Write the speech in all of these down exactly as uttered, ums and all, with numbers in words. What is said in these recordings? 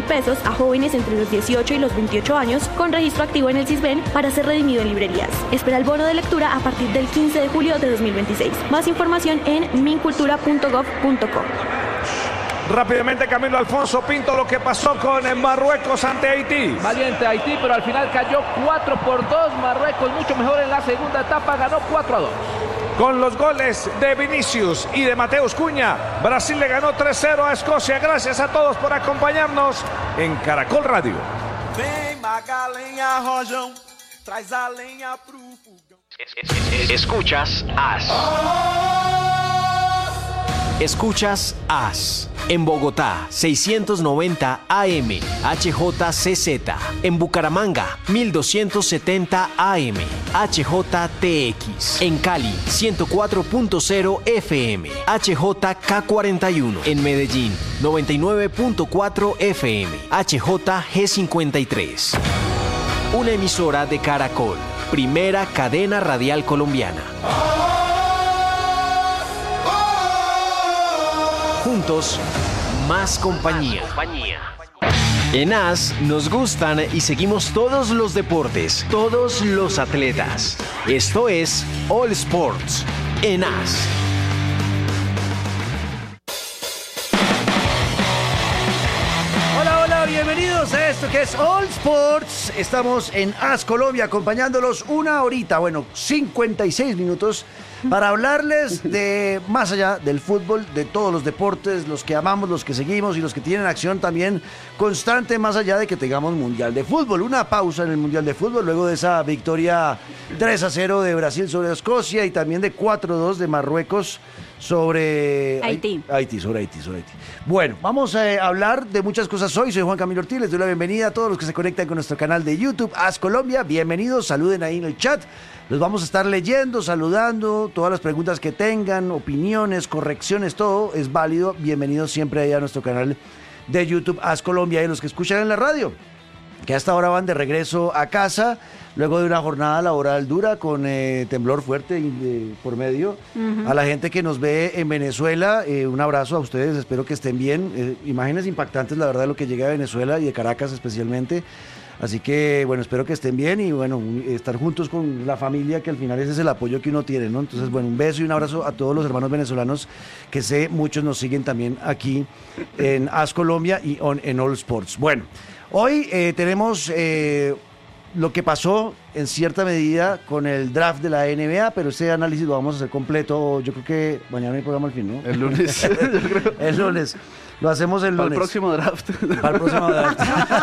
pesos a jóvenes entre los dieciocho y los veintiocho años con registro activo en el Sisbén para ser redimido en librerías. Espera el bono de lectura a partir del quince de julio de dos mil veintiséis. Más información en mincultura punto gov punto co. Rápidamente, Camilo Alfonso Pinto, lo que pasó con Marruecos ante Haití. Valiente Haití, pero al final cayó cuatro por dos. Marruecos mucho mejor en la segunda etapa, ganó cuatro a dos. Con los goles de Vinicius y de Mateus Cunha, Brasil le ganó tres cero a Escocia. Gracias a todos por acompañarnos en Caracol Radio. Escuchas As. Escuchas As. En Bogotá, seiscientos noventa A M, H J C Z. En Bucaramanga, mil doscientos setenta A M, H J T X. En Cali, ciento cuatro punto cero F M, H J K cuarenta y uno. En Medellín, noventa y nueve punto cuatro F M, H J G cincuenta y tres. Una emisora de Caracol, primera cadena radial colombiana. Juntos, más compañía. En As nos gustan y seguimos todos los deportes, todos los atletas. Esto es All Sports en As. Hola, hola, bienvenidos a esto que es All Sports. Estamos en As Colombia acompañándolos una horita, bueno, cincuenta y seis minutos para hablarles de más allá del fútbol, de todos los deportes, los que amamos, los que seguimos y los que tienen acción también constante más allá de que tengamos Mundial de Fútbol. Una pausa en el Mundial de Fútbol luego de esa victoria tres a cero de Brasil sobre Escocia y también de cuatro a dos de Marruecos sobre Haití. Haití, sobre Haití, sobre Haití. Bueno, vamos a hablar de muchas cosas hoy. Soy Juan Camilo Ortiz, les doy la bienvenida a todos los que se conectan con nuestro canal de YouTube, As Colombia. Bienvenidos, saluden ahí en el chat. Los vamos a estar leyendo, saludando, todas las preguntas que tengan, opiniones, correcciones, todo es válido. Bienvenidos siempre ahí a nuestro canal de YouTube, As Colombia, y los que escuchan en la radio, que hasta ahora van de regreso a casa, luego de una jornada laboral dura con eh, temblor fuerte eh, por medio. Uh-huh. A la gente que nos ve en Venezuela, eh, un abrazo a ustedes, espero que estén bien. Eh, imágenes impactantes, la verdad, de lo que llega de Venezuela y de Caracas especialmente. Así que, bueno, espero que estén bien y, bueno, estar juntos con la familia, que al final ese es el apoyo que uno tiene, ¿no? Entonces, bueno, un beso y un abrazo a todos los hermanos venezolanos, que sé muchos nos siguen también aquí en As Colombia y on, en All Sports. Bueno, hoy eh, tenemos eh, lo que pasó en cierta medida con el draft de la N B A, pero ese análisis lo vamos a hacer completo, yo creo que mañana hay programa al fin, ¿no? El lunes. El lunes. Lo hacemos el lunes. Para el próximo draft. Para el próximo draft.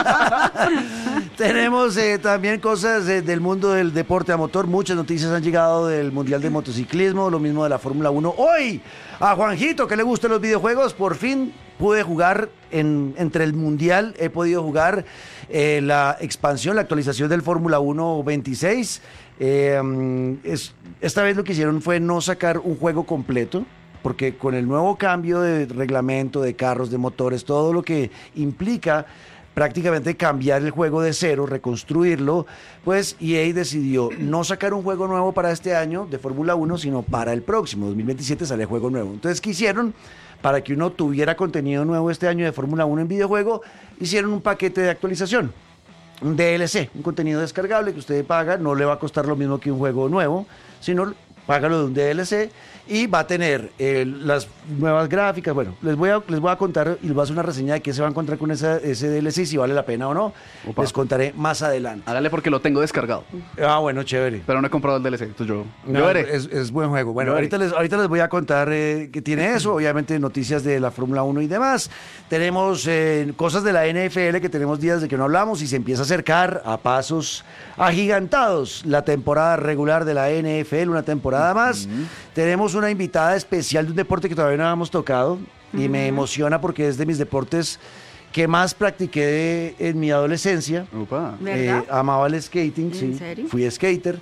Tenemos eh, también cosas eh, del mundo del deporte a motor. Muchas noticias han llegado del Mundial de Motociclismo, lo mismo de la Fórmula uno. Hoy, a Juanjito, que le gustan los videojuegos, por fin pude jugar en, entre el Mundial. He podido jugar eh, la expansión, la actualización del Fórmula uno veintiséis. Eh, es, esta vez lo que hicieron fue no sacar un juego completo, porque con el nuevo cambio de reglamento, de carros, de motores, todo lo que implica prácticamente cambiar el juego de cero, reconstruirlo, pues E A decidió no sacar un juego nuevo para este año de Fórmula uno, sino para el próximo, dos mil veintisiete sale juego nuevo. Entonces, ¿qué hicieron? Para que uno tuviera contenido nuevo este año de Fórmula uno en videojuego, hicieron un paquete de actualización, un D L C, un contenido descargable que usted paga, no le va a costar lo mismo que un juego nuevo, sino págalo de un D L C y va a tener eh, las nuevas gráficas. Bueno, les voy a les voy a contar y les voy a hacer una reseña de qué se va a encontrar con esa, ese D L C, si vale la pena o no. Opa. Les contaré más adelante. Hágale porque lo tengo descargado. Ah, bueno, chévere. Pero no he comprado el D L C, entonces yo, no, yo veré. Es, es buen juego. Bueno, ahorita les, ahorita les voy a contar eh, qué tiene eso, obviamente noticias de la Fórmula uno y demás. Tenemos eh, cosas de la N F L que tenemos días de que no hablamos y se empieza a acercar a pasos agigantados la temporada regular de la N F L, una temporada más. Uh-huh. Tenemos una invitada especial de un deporte que todavía no habíamos tocado y uh-huh. me emociona porque es de mis deportes que más practiqué en mi adolescencia. Upa. Eh, amaba el skating, ¿En sí. serio? Fui skater.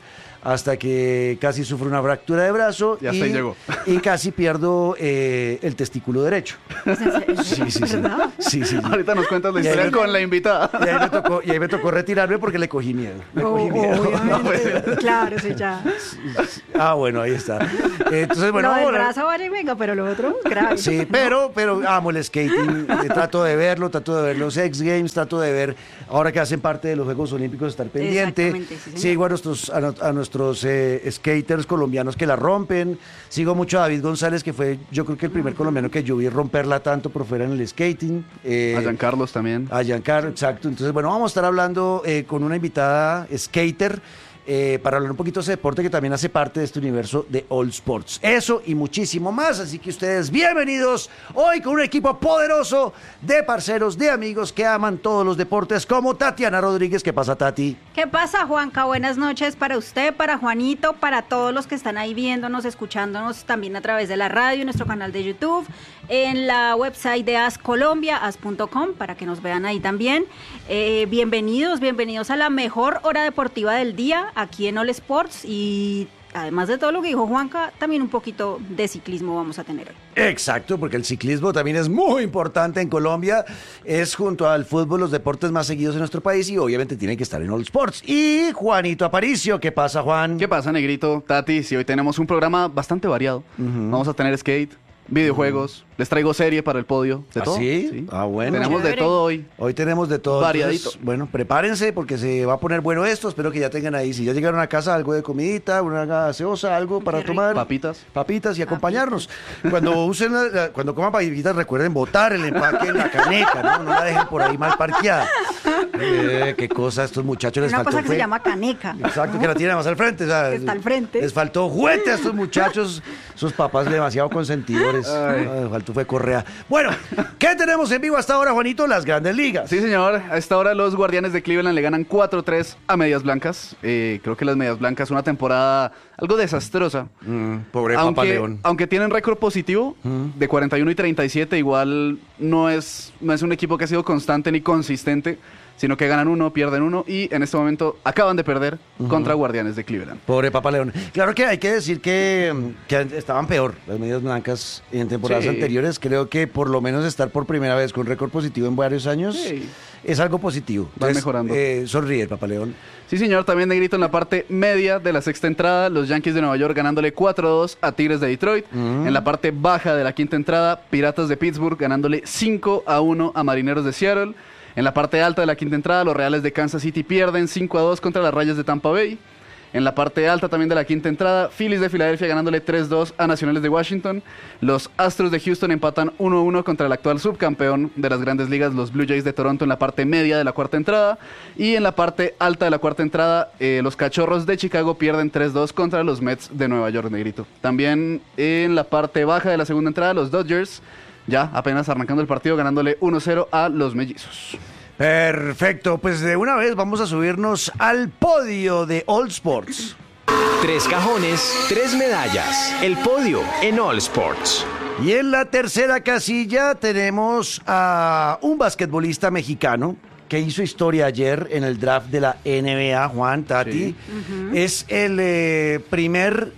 hasta que casi sufro una fractura de brazo Y hasta ahí llegó. y casi pierdo eh, el testículo derecho. Sí, sí, sí. Sí, sí, sí. Ahorita nos cuentas la Y ahí historia me- con la invitada. Y ahí, me tocó, y ahí me tocó retirarme porque le cogí miedo. Le cogí miedo. Obviamente. Claro, sí, ya. Ah, bueno, ahí está. Entonces, bueno, lo del ahora- brazo vale, venga, pero lo otro, grave. Sí, pero, pero amo el skating, eh, trato de verlo, trato de ver los X Games, trato de ver, ahora que hacen parte de los Juegos Olímpicos, estar pendiente. Exactamente, sí, señor. Sigo a nuestros, a, no- a nuestros eh, skaters colombianos que la rompen. Sigo mucho a David González, que fue yo creo que el primer colombiano que yo vi romperla tanto por fuera en el skating. Eh, A Giancarlos también. A Giancarlo, exacto. Entonces, bueno, vamos a estar hablando eh, con una invitada skater eh, para hablar un poquito de ese deporte que también hace parte de este universo de All Sports. Eso y muchísimo más. Así que ustedes bienvenidos hoy con un equipo poderoso de parceros, de amigos que aman todos los deportes, como Tatiana Rodríguez. ¿Qué pasa, Tati? ¿Qué pasa, Juanca? Buenas noches para usted, para Juanito, para todos los que están ahí viéndonos, escuchándonos también a través de la radio, nuestro canal de YouTube, en la website de As Colombia, as punto com, para que nos vean ahí también. Eh, bienvenidos, bienvenidos a la mejor hora deportiva del día aquí en All Sports y además de todo lo que dijo Juanca, también un poquito de ciclismo vamos a tener hoy. Exacto, porque el ciclismo también es muy importante en Colombia. Es junto al fútbol los deportes más seguidos en nuestro país y obviamente tienen que estar en All Sports. Y Juanito Aparicio, ¿qué pasa, Juan? ¿Qué pasa, Negrito? Tati, si hoy tenemos un programa bastante variado. Vamos a tener skate, videojuegos, les traigo serie para el podio, de ¿Ah, todo. sí? Ah, bueno. Tenemos de Chévere. todo hoy. Hoy tenemos de todo. Variadito. Entonces, bueno, prepárense porque se va a poner bueno esto. Espero que ya tengan ahí, si ya llegaron a casa, algo de comidita, una gaseosa, algo para Qué rico. tomar. Papitas. Papitas y acompañarnos. Cuando usen, la- la- cuando coman papitas, recuerden botar el empaque en la caneca, ¿no? No la dejen por ahí mal parqueada. Eh, qué cosa, a estos muchachos les Una faltó cosa que fue- se llama caneca. Exacto, que la tiene más al frente. O sea, Que está al frente. Les faltó juguete a estos muchachos, sus papás demasiado consentidores. Ay, faltó fue correa. Bueno, ¿qué tenemos en vivo hasta ahora, Juanito? Las grandes ligas. Sí, señor. A esta hora los Guardianes de Cleveland le ganan cuatro tres a Medias Blancas. Eh, creo que las Medias Blancas una temporada algo desastrosa. Mm, pobre Papa Aunque, León. aunque tienen récord positivo de cuarenta y uno y treinta y siete, igual no es, no es un equipo que ha sido constante ni consistente, sino que ganan uno, pierden uno y en este momento acaban de perder contra Guardianes de Cleveland. Pobre Papa León. Claro que hay que decir que, que estaban peor las Medias Blancas en temporadas Sí. anteriores. Creo que por lo menos estar por primera vez con récord positivo en varios años Sí. es algo positivo. Van mejorando. eh, sonríe el Papa León. Sí, señor, también Negrito en la parte media de la sexta entrada, los Yankees de Nueva York ganándole cuatro dos a Tigres de Detroit. En la parte baja de la quinta entrada, Piratas de Pittsburgh ganándole cinco a uno a Marineros de Seattle. En la parte alta de la quinta entrada, los Reales de Kansas City pierden cinco a dos contra las Rayas de Tampa Bay. En la parte alta también de la quinta entrada, Phillies de Filadelfia ganándole tres dos a Nacionales de Washington. Los Astros de Houston empatan uno a uno contra el actual subcampeón de las Grandes Ligas, los Blue Jays de Toronto, en la parte media de la cuarta entrada. Y en la parte alta de la cuarta entrada, eh, los Cachorros de Chicago pierden tres dos contra los Mets de Nueva York, Negrito. También en la parte baja de la segunda entrada, los Dodgers, ya apenas arrancando el partido, ganándole uno cero a los Mellizos. Perfecto, pues de una vez vamos a subirnos al podio de All Sports. Tres cajones, tres medallas. El podio en All Sports. Y en la tercera casilla tenemos a un basquetbolista mexicano que hizo historia ayer en el draft de la N B A, Juan, Tati. Sí. Es el eh, primer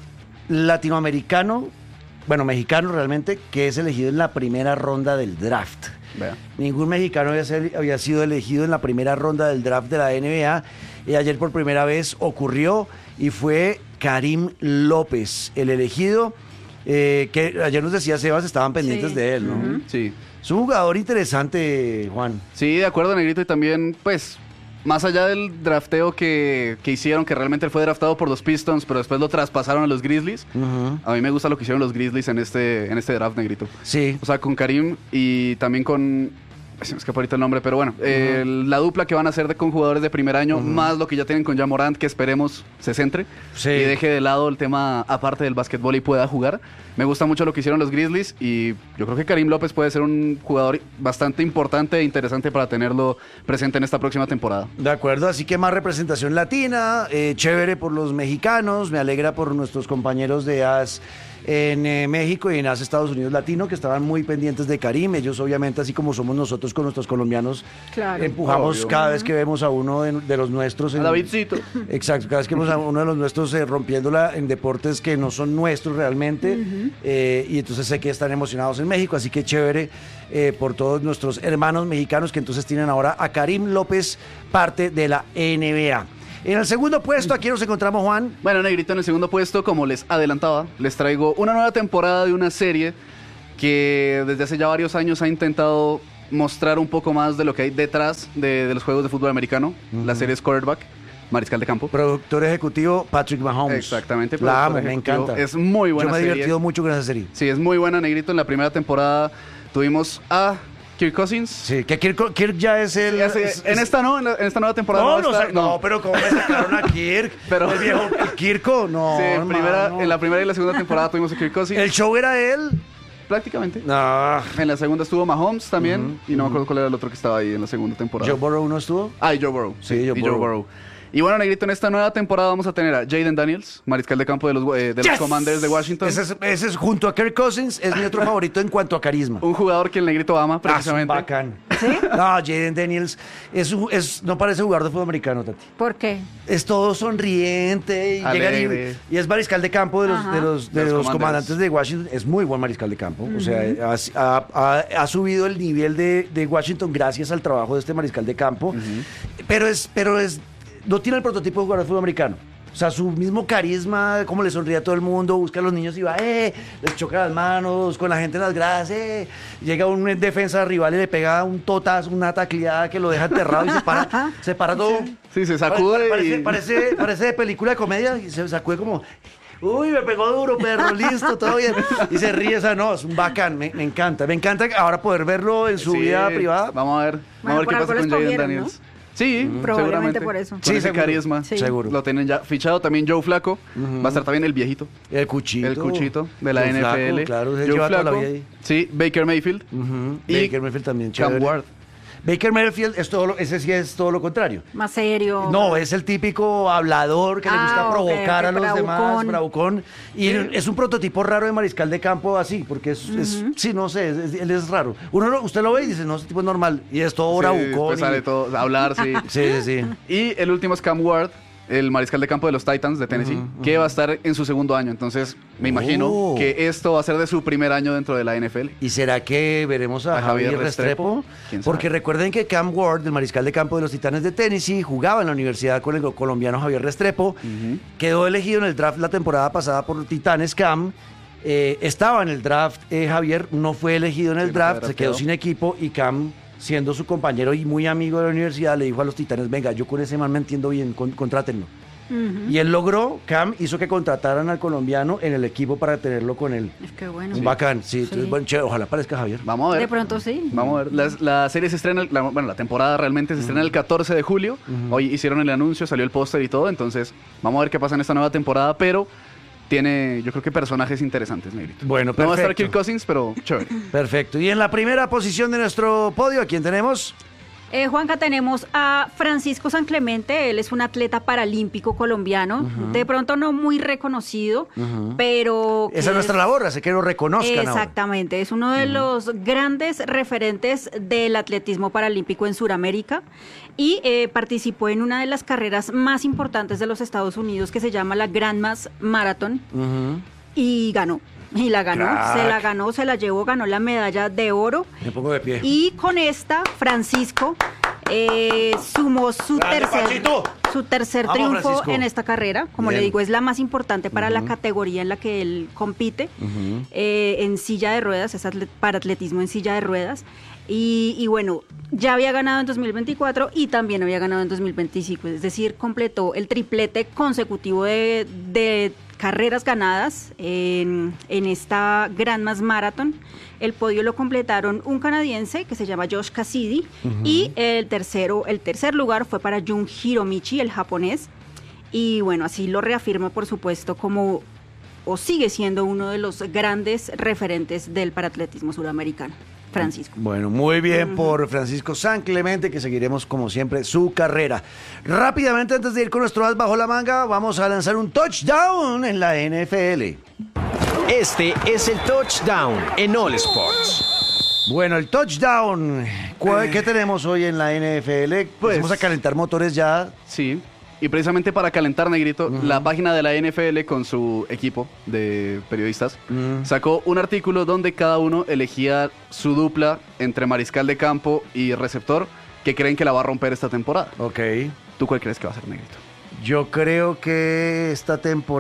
latinoamericano, bueno, mexicano realmente, que es elegido en la primera ronda del draft. Vea. Ningún mexicano había, ser- había sido elegido en la primera ronda del draft de la N B A y ayer por primera vez ocurrió y fue Karim López, el elegido, eh, que ayer nos decía Sebas, estaban pendientes Sí. de él, ¿no? Sí. Es un jugador interesante, Juan. Sí, de acuerdo, Negrito, y también, pues, más allá del drafteo que, que hicieron, que realmente él fue draftado por los Pistons, pero después lo traspasaron a los Grizzlies, a mí me gusta lo que hicieron los Grizzlies en este, en este draft, Negrito. Sí. O sea, con Karim y también con... Se me escapa ahorita el nombre, pero bueno, eh, la dupla que van a hacer de, con jugadores de primer año, más lo que ya tienen con Ja Morant, que esperemos se centre Sí. y deje de lado el tema aparte del básquetbol y pueda jugar. Me gusta mucho lo que hicieron los Grizzlies y yo creo que Karim López puede ser un jugador bastante importante e interesante para tenerlo presente en esta próxima temporada. De acuerdo, así que más representación latina, eh, chévere por los mexicanos, me alegra por nuestros compañeros de A S en eh, México y en A S Estados Unidos Latino, que estaban muy pendientes de Karim. Ellos obviamente, así como somos nosotros con nuestros colombianos, Claro. empujamos Obvio. cada vez que vemos a uno de, de los nuestros. A en- Davidcito. Exacto, cada vez que vemos a uno de los nuestros eh, rompiéndola en deportes que no son nuestros realmente, eh, y entonces sé que están emocionados en México, así que chévere eh, por todos nuestros hermanos mexicanos que entonces tienen ahora a Karim López, parte de la N B A. En el segundo puesto, aquí nos encontramos, Juan. Bueno, Negrito, en el segundo puesto, como les adelantaba, les traigo una nueva temporada de una serie que desde hace ya varios años ha intentado mostrar un poco más de lo que hay detrás de, de los juegos de fútbol americano. La serie es Quarterback, Mariscal de Campo. Productor ejecutivo Patrick Mahomes. Exactamente. La amo, productor me ejecutivo. encanta. Es muy buena Yo me he serie. divertido mucho con esa serie. Sí, es muy buena, Negrito. En la primera temporada tuvimos a Kirk Cousins. Sí, que Kirk, Kirk ya es el... Ya sé, es- en es- esta no, en, la- en esta nueva temporada No, no, no, está- sa- no, pero ¿cómo me sacaron a Kirk? Pero- El viejo Kirko, no, Sí, en, primera, hermano. en la primera y la segunda temporada tuvimos a Kirk Cousins. ¿El show era él? Prácticamente. No. En la segunda estuvo Mahomes también. Y no me acuerdo cuál era el otro que estaba ahí en la segunda temporada. ¿Joe Burrow no estuvo? Ah, y Joe Burrow. Sí, Joe y Burrow. Y bueno, Negrito, en esta nueva temporada vamos a tener a Jaden Daniels, mariscal de campo de los, eh, de los Yes. Commanders de Washington. Ese es, ese es junto a Kirk Cousins, es mi otro favorito en cuanto a carisma. Un jugador que el Negrito ama, Ah, precisamente. es un bacán. No, Jaden Daniels es, un- es, no parece jugador de fútbol americano, Tati. ¿Por qué? Es todo sonriente y, Alegre. llega y, y es mariscal de campo de los, Ajá. de los, de De los los Commanders. comandantes de Washington. Es muy buen mariscal de campo. O sea, ha, ha- ha- ha subido el nivel de, de Washington gracias al trabajo de este mariscal de campo. Pero es, pero es, no tiene el prototipo de jugador de fútbol americano. O sea, su mismo carisma, cómo le sonríe a todo el mundo, busca a los niños y va, eh, les choca las manos, con la gente en las gradas, eh. Llega un defensa rival y le pega un totazo, una tacleada que lo deja enterrado y se para, se para todo. Sí, se sacude Parece, y... parece, parece de película de comedia y se sacude como, uy, me pegó duro, perro, listo, todo bien. Y se ríe, o sea, no, es un bacán, me, me encanta. Me encanta ahora poder verlo en su Sí, vida privada. Vamos a ver, Bueno, vamos a ver por qué algo pasa lo con Jaden escogieron, Daniels. Sí, Probablemente seguramente por eso. Con Sí, ese seguro. carisma. Sí. Seguro. Lo tienen ya fichado. También Joe Flaco. Va a estar también el viejito. El cuchito. El cuchito de la Joe N F L. Flacco, claro, se Joe lleva toda la Flacco. vida ahí. Sí, Baker Mayfield. Ujú. Y Baker Mayfield también, Cam chévere. Ward. Baker Mayfield, es todo lo- ese sí es todo lo contrario. Más serio. No, es el típico hablador que le Ah, gusta ok, provocar ok, a los demás, bravucón. bravucón. Y es un prototipo raro de mariscal de campo así, porque es, es- sí, no sé, es- es- él es raro. Uno lo- usted lo ve y dice, no, ese tipo es normal. Y es todo Sí, bravucón. pues y- sale todo a hablar, sí. Sí, sí, sí. Y el último es Cam Ward, el mariscal de campo de los Titans de Tennessee, que va a estar en su segundo año. Entonces, me imagino Oh. que esto va a ser de su primer año dentro de la N F L. ¿Y será que veremos a, A Javier Javier Restrepo? Restrepo. ¿Quién sabe? Porque recuerden que Cam Ward, el mariscal de campo de los Titanes de Tennessee, jugaba en la universidad con el colombiano Javier Restrepo. Quedó elegido en el draft la temporada pasada por Titanes Cam. Eh, estaba en el draft eh, Javier, no fue elegido en el Sí, no fue draft, se quedó drafteado. sin equipo y Cam, siendo su compañero y muy amigo de la universidad, le dijo a los Titanes, venga, yo con ese man me entiendo bien, con- contrátenlo. Y él logró, Cam hizo que contrataran al colombiano en el equipo para tenerlo con él. Es que bueno. Un bacán, sí, entonces, Sí. bueno, chévere, ojalá parezca Javier. Vamos a ver. De pronto sí. Vamos a ver. La, la serie se estrena, el- la- bueno, la temporada realmente se estrena el catorce de julio. Hoy hicieron el anuncio, salió el póster y todo. Entonces, vamos a ver qué pasa en esta nueva temporada. Pero tiene, yo creo que personajes interesantes, Negrito. Bueno, No va a estar perfecto. Kirk Cousins, pero chévere. Perfecto. Y en la primera posición de nuestro podio, ¿a quién tenemos? Eh, Juanca, tenemos a Francisco San Clemente, él es un atleta paralímpico colombiano, de pronto no muy reconocido, pero... que Esa es nuestra labor, hace que lo reconozcan ahora. Exactamente, es uno de los grandes referentes del atletismo paralímpico en Sudamérica y eh, participó en una de las carreras más importantes de los Estados Unidos que se llama la Grand Mass Marathon Ujú. y ganó. Y la ganó, Crack. se la ganó, se la llevó, ganó la medalla de oro. Me pongo de pie. Y con esta, Francisco eh, sumó su ¡Grande, tercer, Pachito! su tercer Vamos, triunfo Francisco. en esta carrera. Como Bien. le digo, es la más importante para la categoría en la que él compite. eh, en silla de ruedas, es atlet- para atletismo en silla de ruedas. Y, y bueno, ya había ganado en dos mil veinticuatro y también había ganado en dos mil veinticinco. Es decir, completó el triplete consecutivo de, de carreras ganadas en, en esta Grand Mass Marathon. El podio lo completaron un canadiense que se llama Josh Cassidy y el tercero, el tercer lugar fue para Jun Hiromichi, el japonés. Y bueno, así lo reafirma, por supuesto, como o sigue siendo uno de los grandes referentes del paratletismo suramericano. Francisco. Bueno, muy bien por Francisco San Clemente, que seguiremos como siempre su carrera. Rápidamente, antes de ir con nuestro as bajo la manga, vamos a lanzar un touchdown en la N F L. Este es el touchdown en All Sports. Bueno, el touchdown. ¿Cuál- ¿Qué tenemos hoy en la N F L? Pues- Vamos a calentar motores ya. Sí. Y precisamente para calentar, Negrito, la página de la N F L con su equipo de periodistas sacó un artículo donde cada uno elegía su dupla entre mariscal de campo y receptor que creen que la va a romper esta temporada. Ok. ¿Tú cuál crees que va a ser, Negrito? Yo creo que esta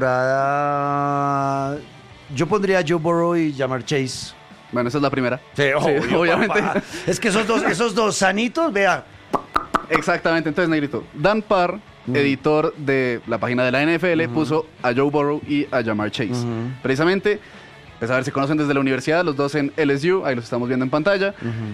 temporada... Yo pondría a Joe Burrow y Jamar Chase. Bueno, esa es la primera. Sí, obvio, obviamente. papá. Es que esos dos, esos dos sanitos, vea. Exactamente. Entonces, Negrito, Dan Parr, editor de la página de la N F L, puso a Joe Burrow y a Jamar Chase. Precisamente, pues a ver, se conocen desde la universidad, los dos en L S U, ahí los estamos viendo en pantalla.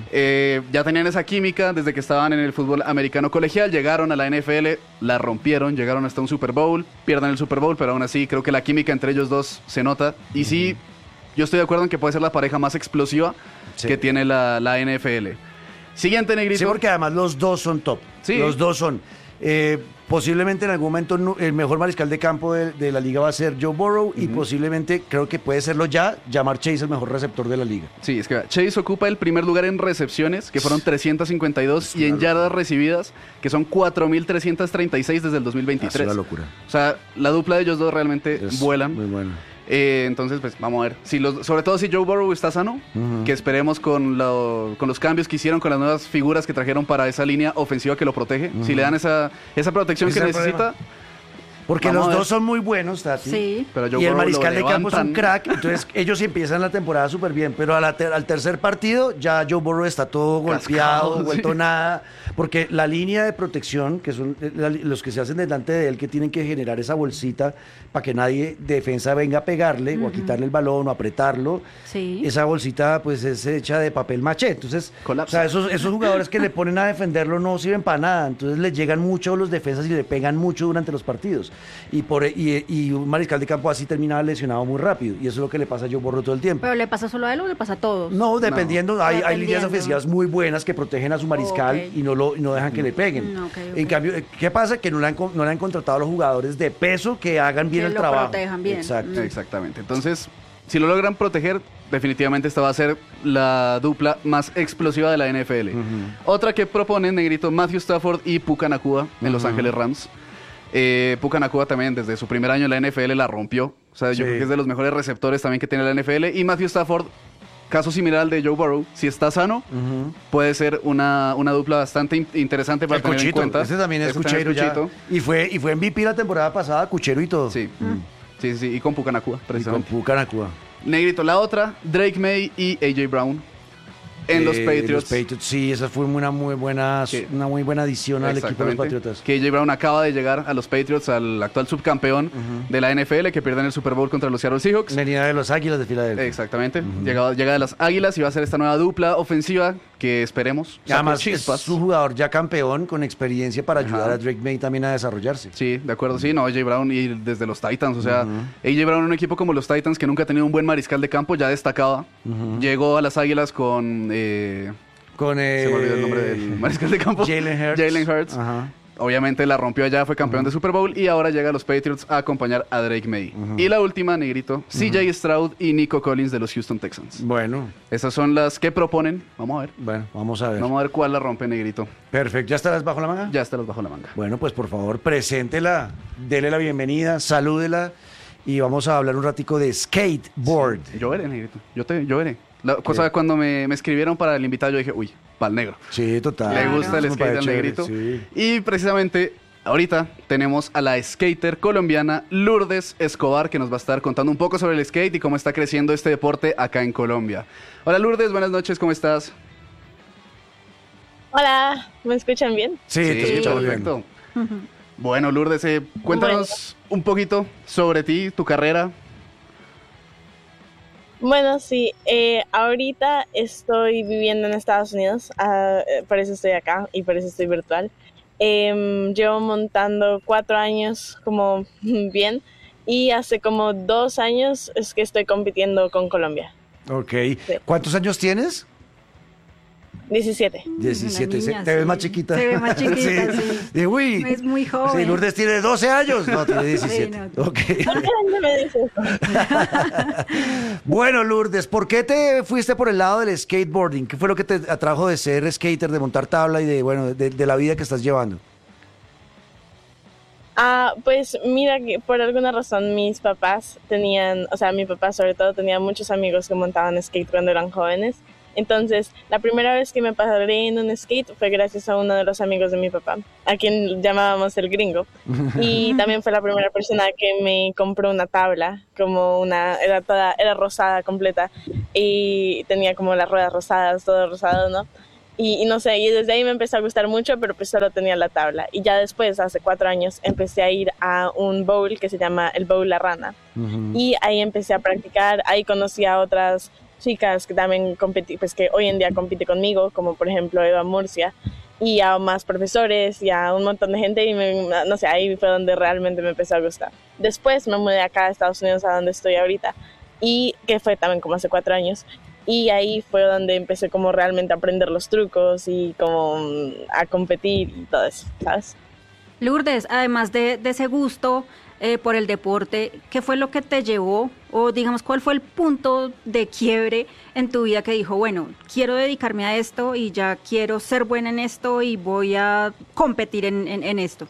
Eh, ya tenían esa química desde que estaban en el fútbol americano colegial, llegaron a la N F L, la rompieron, llegaron hasta un Super Bowl, pierden el Super Bowl, pero aún así creo que la química entre ellos dos se nota. Y sí, yo estoy de acuerdo en que puede ser la pareja más explosiva Sí. que tiene la, la N F L. Siguiente, Negrito. Sí, porque además los dos son top. Sí. Los dos son. Eh, posiblemente en algún momento nu- el mejor mariscal de campo de, de la liga va a ser Joe Burrow y posiblemente, creo que puede serlo ya, Jamar Chase el mejor receptor de la liga. Sí, es que vea, Chase ocupa el primer lugar en recepciones, que fueron trescientas cincuenta y dos, y en yardas recibidas, que son cuatro mil trescientos treinta y seis desde el dos mil veintitrés. Es una locura. O sea, la dupla de ellos dos realmente Es vuelan. Muy bueno. Eh, entonces, pues vamos a ver. Si los, sobre todo si Joe Burrow está sano, que esperemos con, lo- con los cambios que hicieron, con las nuevas figuras que trajeron para esa línea ofensiva que lo protege. Si le dan esa, esa protección Ese que es el necesita. Porque Vamos los a ver. dos son muy buenos, Tati. Sí. Pero Joe Y el Burrow mariscal lo de campo es un levantan. crack, entonces ellos empiezan la temporada súper bien, pero a la ter- al tercer partido ya Joe Burrow está todo golpeado, Cascado, vuelto sí. nada, porque la línea de protección, que son eh, la- los que se hacen delante de él, que tienen que generar esa bolsita para que nadie de defensa venga a pegarle o a quitarle el balón o a apretarlo, Sí. esa bolsita pues es hecha de papel maché, entonces Colapsa. o sea, esos, esos jugadores que le ponen a defenderlo no sirven para nada, entonces le llegan mucho los defensas y le pegan mucho durante los partidos, y, por, y, y un mariscal de campo así termina lesionado muy rápido, y eso es lo que le pasa a Joe Burrow todo el tiempo. ¿Pero le pasa solo a él o le pasa a todos? No, dependiendo, hay, hay líneas Dependiendo. ofensivas muy buenas que protegen a su mariscal Ok. y no lo y no dejan que le peguen. Mm, ok, ok. En cambio, ¿qué pasa? Que no le han, con- no le han contratado a los jugadores de peso que hagan bien Que el lo trabajo. protejan bien. Exacto. Exactamente. Entonces, si lo logran proteger, definitivamente esta va a ser la dupla más explosiva de la N F L. Otra que proponen, Negrito, Matthew Stafford y Puka Nacua en Los Ángeles Rams. Eh, Puka Nacua también desde su primer año en la N F L la rompió. O sea, Sí. yo creo que es de los mejores receptores también que tiene la N F L. Y Matthew Stafford, caso similar al de Joe Burrow, si está sano, puede ser una, una dupla bastante in- interesante para El tener en Cuchito, cuenta. este también es Este también Cuchero ya. Cuchito. Y fue, y fue M V P la temporada pasada, Cuchero y todo. Sí. sí, sí, sí, y con Puka Nacua, Y con precisamente. Puka Nacua. Negrito, la otra, Drake May y A J Brown en los Eh, Patriots. Los Patriots, sí, esa fue una muy buena, Sí. una muy buena adición al equipo de los Exactamente. Patriotas. Que A J Brown acaba de llegar a los Patriots, al actual subcampeón de la N F L, que pierden el Super Bowl contra los Seattle Seahawks. Venía de los Águilas de Filadelfia. Exactamente. llega, llega de las Águilas y va a ser esta nueva dupla ofensiva que esperemos. Y además saque es chispas. un jugador ya campeón con experiencia para ayudar Ajá. a Drake May también a desarrollarse. Sí, de acuerdo, sí, no, A J Brown y desde los Titans, o sea, A J Brown en un equipo como los Titans que nunca ha tenido un buen mariscal de campo, ya destacaba. Llegó a las Águilas con... eh, Con se me olvidó el nombre del mariscal de campo. Jalen Hurts. Jalen Hurts. Ajá. Obviamente la rompió allá, fue campeón de Super Bowl y ahora llega a los Patriots a acompañar a Drake May. Y la última, Negrito, C J Stroud y Nico Collins de los Houston Texans. Bueno, Esas son las que proponen. Vamos a ver. bueno, vamos a ver. Vamos a ver cuál la rompe, Negrito. Perfecto, ¿ya estarás bajo la manga? Ya está los bajo la manga. Bueno, pues por favor, preséntela, dele la bienvenida, salúdela y vamos a hablar un ratico de skateboard. Yo veré, Negrito. Yo te, yo veré. La cosa cuando me, me escribieron para el invitado, yo dije, uy, pa'l negro. Sí, total. Le gusta el Me skate parece al chévere, negrito. sí. Y precisamente ahorita tenemos a la skater colombiana Lourdes Escobar, que nos va a estar contando un poco sobre el skate y cómo está creciendo este deporte acá en Colombia. Hola Lourdes, buenas noches, ¿cómo estás? Hola, ¿me escuchan bien? Sí, te escuchamos bien. perfecto. Bueno, Lourdes, eh, cuéntanos un poquito sobre ti, tu carrera. Bueno, sí, eh, ahorita estoy viviendo en Estados Unidos, ah, eh, por eso estoy acá y por eso estoy virtual. Em, llevo montando cuatro años como bien y hace como dos años es que estoy compitiendo con Colombia. Ok. Sí. ¿Cuántos años tienes? diecisiete. diecisiete. Una niña, Se- ¿Te ves sí. más chiquita? Se ve más chiquita, sí. Y, uy, Es muy joven. Sí, Lourdes tiene doce años. No, tiene diecisiete. Sí, no. Ok. ¿Por qué no me dices eso? Bueno, Lourdes, ¿por qué te fuiste por el lado del skateboarding? ¿Qué fue lo que te atrajo de ser skater, de montar tabla y de, bueno, de, de la vida que estás llevando? Ah, pues mira que por alguna razón mis papás tenían, o sea, mi papá sobre todo tenía muchos amigos que montaban skate cuando eran jóvenes. Entonces, la primera vez que me paré en un skate fue gracias a uno de los amigos de mi papá, a quien llamábamos el gringo. Y también fue la primera persona que me compró una tabla, como una, era toda, era rosada completa y tenía como las ruedas rosadas, todo rosado, ¿no? Y, y no sé, y desde ahí me empezó a gustar mucho, pero pues solo tenía la tabla. Y ya después, hace cuatro años, empecé a ir a un bowl que se llama el Bowl La Rana. Uh-huh. Y ahí empecé a practicar, ahí conocí a otras chicas que también competí, pues que hoy en día compite conmigo, como por ejemplo Eva Murcia, y a más profesores y a un montón de gente, y me, no sé, ahí fue donde realmente me empezó a gustar. Después me mudé acá a Estados Unidos, a donde estoy ahorita, y que fue también como hace cuatro años, y ahí fue donde empecé como realmente a aprender los trucos y como a competir y todo eso, ¿sabes? Lourdes, además de, de ese gusto eh, por el deporte, ¿qué fue lo que te llevó, o digamos, cuál fue el punto de quiebre en tu vida que dijo, bueno, quiero dedicarme a esto y ya quiero ser buena en esto y voy a competir en, en, en esto?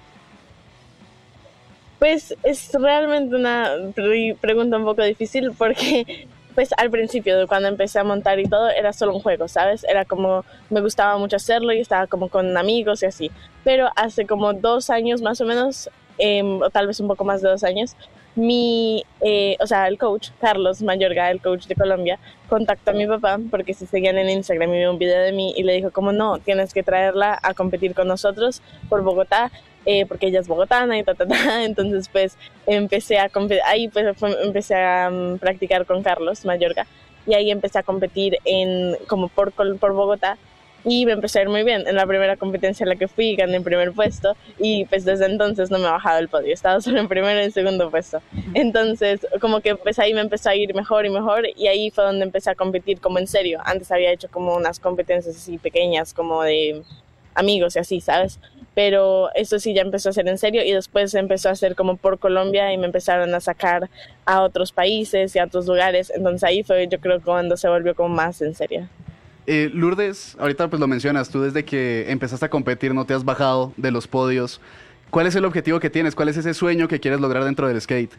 Pues es realmente una pre- pregunta un poco difícil porque pues al principio de cuando empecé a montar y todo era solo un juego, ¿sabes? Era como, me gustaba mucho hacerlo y estaba como con amigos y así. Pero hace como dos años más o menos, eh, o tal vez un poco más de dos años, mi, eh, o sea, el coach, Carlos Mayorga, el coach de Colombia, contactó a mi papá porque se seguían en Instagram y vio un video de mí y le dijo como no, tienes que traerla a competir con nosotros por Bogotá, eh, porque ella es bogotana y ta, ta, ta. Entonces pues empecé a competir, ahí pues fue, empecé a um, practicar con Carlos Mayorga y ahí empecé a competir en, como por, por Bogotá. Y me empecé a ir muy bien. En la primera competencia en la que fui, gané el primer puesto. Y pues desde entonces no me he bajado del podio. He estado solo en primero y en segundo puesto. Entonces, como que pues ahí me empezó a ir mejor y mejor. Y ahí fue donde empecé a competir como en serio. Antes había hecho como unas competencias así pequeñas, como de amigos y así, ¿sabes? Pero eso sí ya empezó a ser en serio. Y después empezó a ser como por Colombia. Y me empezaron a sacar a otros países y a otros lugares. Entonces ahí fue, yo creo, cuando se volvió como más en serio. Eh, Lourdes, ahorita pues lo mencionas, tú desde que empezaste a competir no te has bajado de los podios. ¿Cuál es el objetivo que tienes? ¿Cuál es ese sueño que quieres lograr dentro del skate?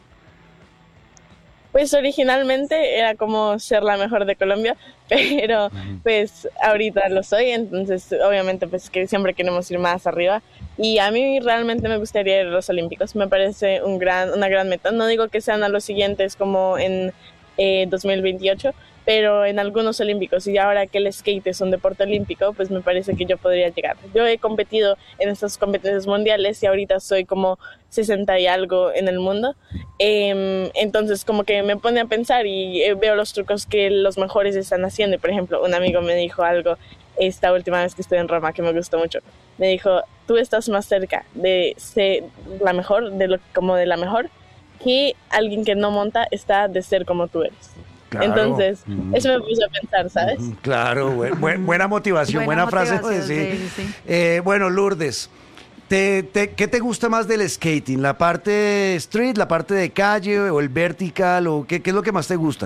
Pues originalmente era como ser la mejor de Colombia, pero pues ahorita lo soy, entonces obviamente pues que siempre queremos ir más arriba. Y a mí realmente me gustaría ir a los Olímpicos, me parece un gran, una gran meta. No digo que sean a los siguientes como en eh, dos mil veintiocho, pero en algunos olímpicos, y ahora que el skate es un deporte olímpico, pues me parece que yo podría llegar. Yo he competido en estas competencias mundiales y ahorita soy como sesenta y algo en el mundo, eh, entonces como que me pone a pensar y eh, veo los trucos que los mejores están haciendo. Y por ejemplo, un amigo me dijo algo esta última vez que estuve en Roma que me gustó mucho. Me dijo, tú estás más cerca de ser la mejor, de lo, como de la mejor, que alguien que no monta está de ser como tú eres. Claro. Entonces, mm. eso me puso a pensar, ¿sabes? Mm, claro, buen, buen, buena motivación, buena, buena frase. Pues, sí. Sí, sí. Eh, bueno, Lourdes, ¿te, te, ¿qué te gusta más del skating? ¿La parte street, la parte de calle o el vertical? O qué, ¿Qué es lo que más te gusta?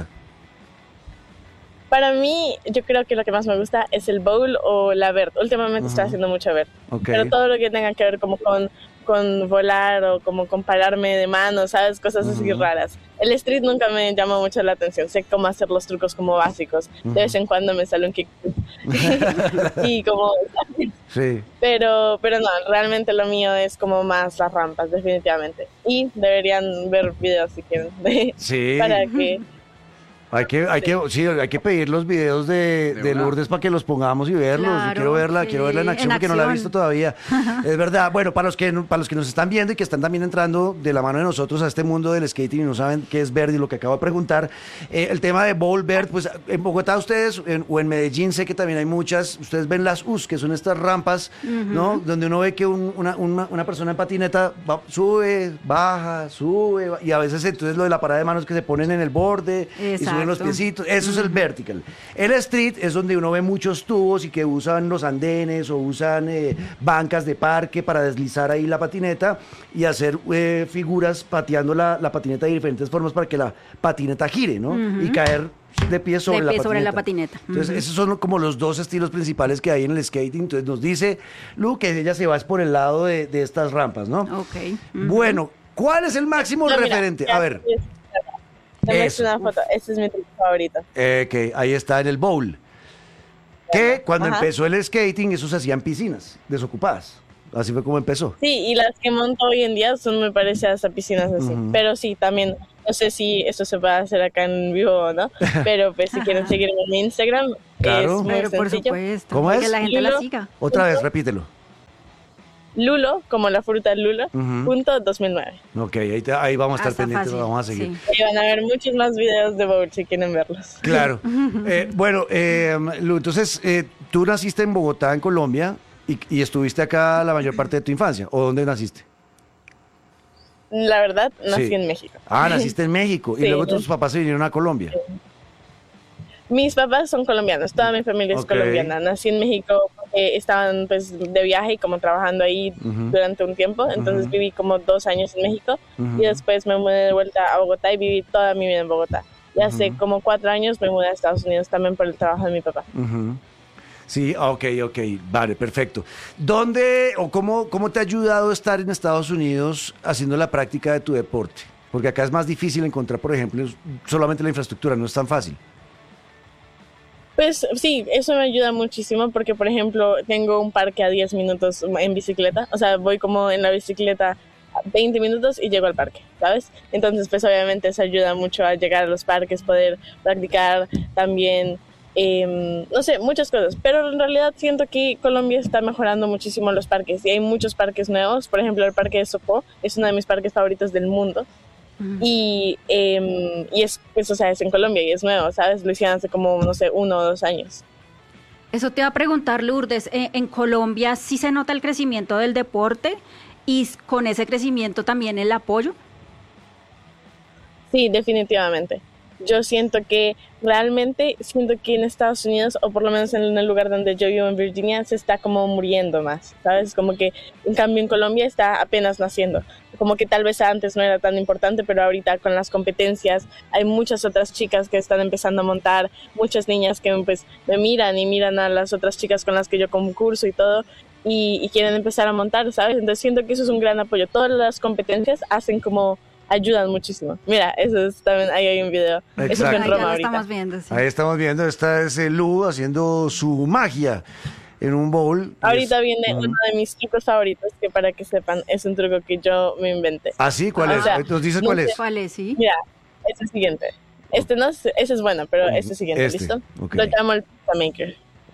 Para mí, yo creo que lo que más me gusta es el bowl o la vert. Últimamente uh-huh. estoy haciendo mucho vert. Okay. Pero todo lo que tenga que ver como con, con volar o como con pararme de mano, ¿sabes? Cosas así uh-huh. raras. El street nunca me llama mucho la atención. Sé cómo hacer los trucos como básicos. Uh-huh. De vez en cuando me sale un kick. y como... sí. Pero, pero no, realmente lo mío es como más las rampas, definitivamente. Y deberían ver videos si quieren. sí. Para que... Hay que, hay que, sí, hay que pedir los videos de, de, de Lourdes para que los pongamos y verlos. Claro, quiero verla, sí. quiero verla en acción en porque acción. No la he visto todavía. Es verdad. Bueno, para los que para los que nos están viendo y que están también entrando de la mano de nosotros a este mundo del skating y no saben qué es vert y lo que acabo de preguntar, eh, el tema de bowl vert, pues en Bogotá ustedes en, o en Medellín sé que también hay muchas. Ustedes ven las U S, que son estas rampas, uh-huh. ¿no? Donde uno ve que un, una, una, una persona en patineta va, sube, baja, sube y a veces entonces lo de la parada de manos que se ponen en el borde. Exacto. Y suben los piecitos, eso es el vertical. El street es donde uno ve muchos tubos y que usan los andenes o usan eh, bancas de parque para deslizar ahí la patineta y hacer eh, figuras pateando la, la patineta de diferentes formas para que la patineta gire, ¿no? Uh-huh. Y caer de pie sobre, de la, pie patineta. sobre la patineta. Entonces, Uh-huh. esos son como los dos estilos principales que hay en el skating. Entonces, nos dice Lu que ella se va por el lado de, de estas rampas, ¿no? Ok. Uh-huh. Bueno, ¿cuál es el máximo No, mira, referente? ya, A ver. Te Eso. muestro una foto. Este es mi truco favorito. Eh, que ahí está en el bowl. Que cuando Ajá. empezó el skating, eso se hacía en piscinas desocupadas. Así fue como empezó. Sí, y las que monto hoy en día son, me parece, hasta piscinas así. Ujú. Pero sí, también, no sé si esto se puede hacer acá en vivo o no, pero pues si quieren seguirme en mi Instagram, Claro. es muy Pero por sencillo. supuesto. ¿Cómo es? Que la gente la Lulo. siga. Otra vez, repítelo. Lulo, como la fruta Lulo, Ujú. punto dos mil nueve. Ok, ahí, te- ahí vamos a Ah, estar está pendientes, fácil, vamos a seguir. sí. Y van a ver muchos más videos de bowl si quieren verlos. Claro. Eh, bueno, eh, Lu, entonces, eh, tú naciste en Bogotá, en Colombia, y, y estuviste acá la mayor parte de tu infancia. ¿O dónde naciste? La verdad, nací Sí. en México. Ah, naciste en México. Y Sí. luego tus papás se vinieron a Colombia. Mis papás son colombianos, toda mi familia es Ok. colombiana. Nací en México, eh, estaban pues de viaje y como trabajando ahí Ujú. durante un tiempo, entonces Ujú. viví como dos años en México Ujú. y después me mudé de vuelta a Bogotá y viví toda mi vida en Bogotá. Y hace Ujú. como cuatro años me mudé a Estados Unidos también por el trabajo de mi papá. Ujú. Sí, ok, ok, vale, perfecto. ¿Dónde o cómo, cómo te ha ayudado estar en Estados Unidos haciendo la práctica de tu deporte? Porque acá es más difícil encontrar, por ejemplo, solamente la infraestructura, no es tan fácil. Pues sí, eso me ayuda muchísimo porque, por ejemplo, tengo un parque a diez minutos en bicicleta. O sea, voy como en la bicicleta veinte minutos y llego al parque, ¿sabes? Entonces, pues obviamente eso ayuda mucho a llegar a los parques, poder practicar también, eh, no sé, muchas cosas. Pero en realidad siento que Colombia está mejorando muchísimo los parques y hay muchos parques nuevos. Por ejemplo, el Parque de Sopó es uno de mis parques favoritos del mundo. Y, eh, y es, pues, o sea, es en Colombia y es nuevo, ¿sabes? Lo hicieron hace como, no sé, uno o dos años. Eso te iba a preguntar, Lourdes. eh, En Colombia sí se nota el crecimiento del deporte y s- con ese crecimiento también el apoyo. Sí, definitivamente. Yo siento que realmente, siento que en Estados Unidos, o por lo menos en el lugar donde yo vivo en Virginia, se está como muriendo más, ¿sabes? Como que en cambio en Colombia está apenas naciendo. Como que tal vez antes no era tan importante, pero ahorita con las competencias hay muchas otras chicas que están empezando a montar, muchas niñas que pues me miran y miran a las otras chicas con las que yo concurso y todo, y, y quieren empezar a montar, ¿sabes? Entonces siento que eso es un gran apoyo. Todas las competencias hacen como ayudan muchísimo. Mira, eso es también, ahí hay un video. Eso Exacto. fue en Ahí ya Roma lo ahorita. estamos viendo, sí. Ahí estamos viendo, esta es eh, Lu haciendo su magia en un bowl. Ahorita Es- viene Ujú. uno de mis trucos favoritos, que para que sepan, es un truco que yo me inventé. ¿Ah, sí? ¿Cuál O es? sea, ¿Nos dices no cuál sé. es? ¿Cuál es? Sí. Mira, es el siguiente. Este no es, ese es bueno, pero este siguiente, Este, ¿listo? ok. Lo llamo el Pizza Maker.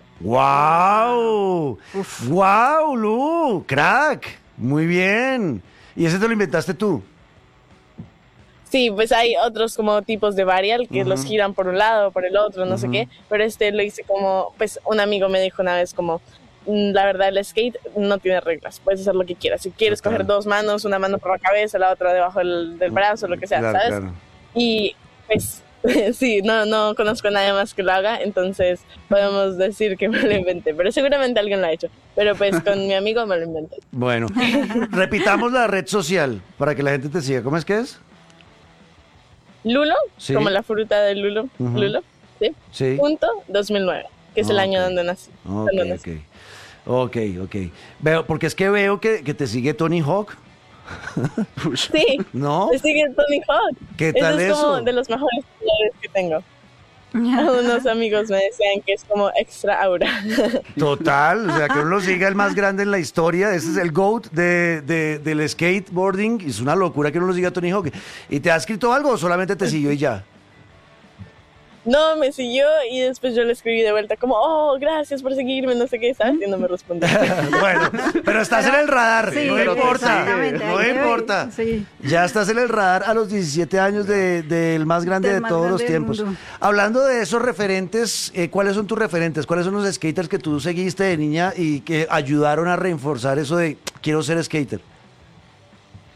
¡Wow! ¡Wow, Lu! ¡Crack! Muy bien. ¿Y ese te lo inventaste tú? Sí, pues hay otros como tipos de varial que Ujú. los giran por un lado o por el otro, no sé qué, pero este lo hice como, pues un amigo me dijo una vez como, "Mm, la verdad el skate no tiene reglas, puedes hacer lo que quieras, si quieres Total. coger dos manos, una mano por la cabeza, la otra debajo del, del brazo, lo que sea, Claro, ¿sabes? claro. Y pues sí, no, no conozco a nadie más que lo haga, entonces podemos decir que me lo inventé, pero seguramente alguien lo ha hecho, pero pues con mi amigo me lo inventé. Bueno, repitamos la red social para que la gente te siga. ¿Cómo es que es? Lulo, Sí. como la fruta de Lulo, Ujú. Lulo, ¿sí? Sí. Punto dos mil nueve, que es el Ok. año donde nací. Ok, donde nací. ok. Ok, ok. Veo, porque es que veo que, que te sigue Tony Hawk, Sí, ¿no? me sigue Tony Hawk. ¿Qué tal es como eso? de los mejores jugadores que tengo. Unos amigos me decían que es como extra aura. Total, o sea, que uno lo siga el más grande en la historia. Ese es el GOAT de, de- del skateboarding. Es una locura que uno lo siga a Tony Hawk. ¿Y te ha escrito algo o solamente te siguió y ya? No, me siguió y después yo le escribí de vuelta como, oh, gracias por seguirme, no sé qué, ¿sabes? Y no me respondió. Bueno, pero estás en el radar, Sí, no pero importa, exactamente, no hay que ver, importa. sí. Ya estás en el radar a los diecisiete años de- del más grande Del de más todos grande los del tiempos. mundo. Hablando de esos referentes, eh, ¿cuáles son tus referentes? ¿Cuáles son los skaters que tú seguiste de niña y que ayudaron a reforzar eso de quiero ser skater?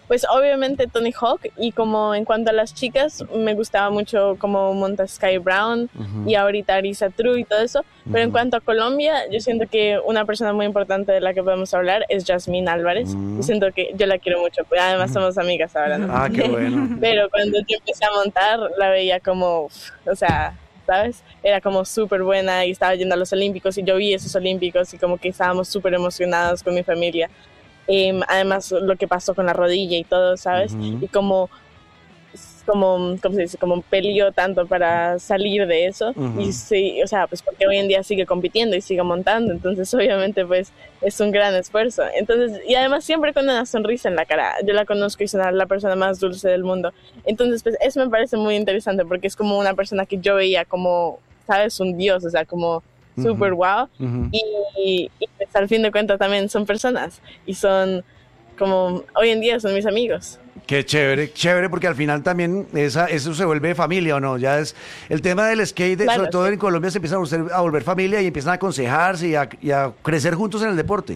pues obviamente Tony Hawk, y como en cuanto a las chicas, me gustaba mucho como monta Sky Brown uh-huh. y ahorita Arisa True y todo eso, pero uh-huh. en cuanto a Colombia, yo siento que una persona muy importante de la que podemos hablar es Yasmín Álvarez. Uh-huh. Yo siento que yo la quiero mucho, pues además somos amigas ahora, ¿no? Ah, qué bueno. Pero cuando yo empecé a montar, la veía como, o sea, ¿sabes? Era como súper buena y estaba yendo a los Olímpicos y yo vi esos Olímpicos y como que estábamos súper emocionados con mi familia. Eh, además, lo que pasó con la rodilla y todo, ¿sabes? Uh-huh. Y como, como, ¿cómo se dice? Como peleó tanto para salir de eso. Uh-huh. Y sí, o sea, pues porque hoy en día sigue compitiendo y sigue montando. Entonces, obviamente, pues, es un gran esfuerzo. Entonces, y además siempre con una sonrisa en la cara. Yo la conozco y es una, la persona más dulce del mundo. Entonces, pues, eso me parece muy interesante porque es como una persona que yo veía como, ¿sabes? Un dios, o sea, como súper wow, uh-huh. y, y pues, al fin de cuentas también son personas y son como hoy en día son mis amigos. Qué chévere, chévere, porque al final también esa, eso se vuelve familia, ¿o no? Ya es el tema del skate, claro, sobre todo sí. En Colombia se empiezan a, usted, a volver familia y empiezan a aconsejarse y a, y a crecer juntos en el deporte.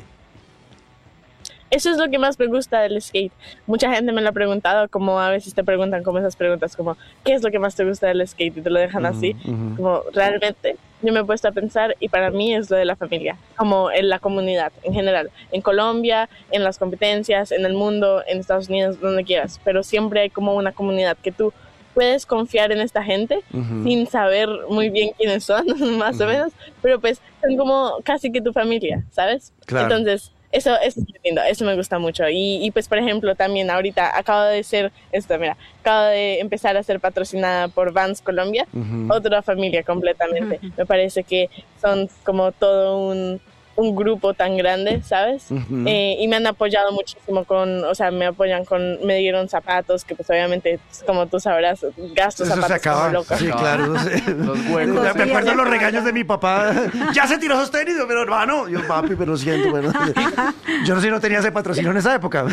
Eso es lo que más me gusta del skate. Mucha gente me lo ha preguntado, como a veces te preguntan como esas preguntas, como ¿qué es lo que más te gusta del skate? Y te lo dejan uh-huh, así, uh-huh. como realmente yo me he puesto a pensar y para mí es lo de la familia, como en la comunidad en general, en Colombia, en las competencias, en el mundo, en Estados Unidos, donde quieras, pero siempre hay como una comunidad que tú puedes confiar en esta gente uh-huh. sin saber muy bien quiénes son, más uh-huh. o menos, pero pues son como casi que tu familia, ¿sabes? Claro. Entonces Eso, eso es lindo, eso me gusta mucho. Y, y pues, por ejemplo, también ahorita acabo de ser, esto, mira, acabo de empezar a ser patrocinada por Vans Colombia, uh-huh. otra familia completamente. Uh-huh. Me parece que son como todo un, un grupo tan grande, ¿sabes? Uh-huh. Eh, y me han apoyado muchísimo con, o sea, me apoyan con, me dieron zapatos, que pues obviamente, como tú sabrás, gasto eso zapatos se acaba. Como loco. Sí, claro. Los huecos. Me acuerdo los regaños de mi papá. Ya se tiró esos tenis, pero hermano, yo papi, pero lo siento, pero yo no sé si no tenía ese patrocinio en esa época.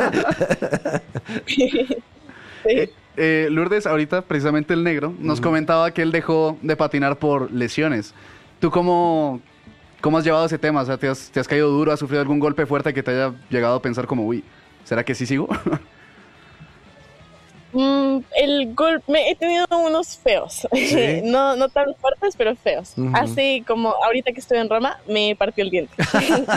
Sí. Eh, eh, Lourdes, ahorita precisamente el negro nos uh-huh. comentaba que él dejó de patinar por lesiones. ¿Tú cómo, cómo has llevado ese tema? O sea, ¿te has, te has caído duro? ¿Has sufrido algún golpe fuerte que te haya llegado a pensar como, uy, ¿será que sí sigo? Mm, el golpe, he tenido unos feos, ¿sí? no, no tan fuertes, pero feos. Uh-huh. Así como ahorita que estoy en Roma, me partió el diente. es,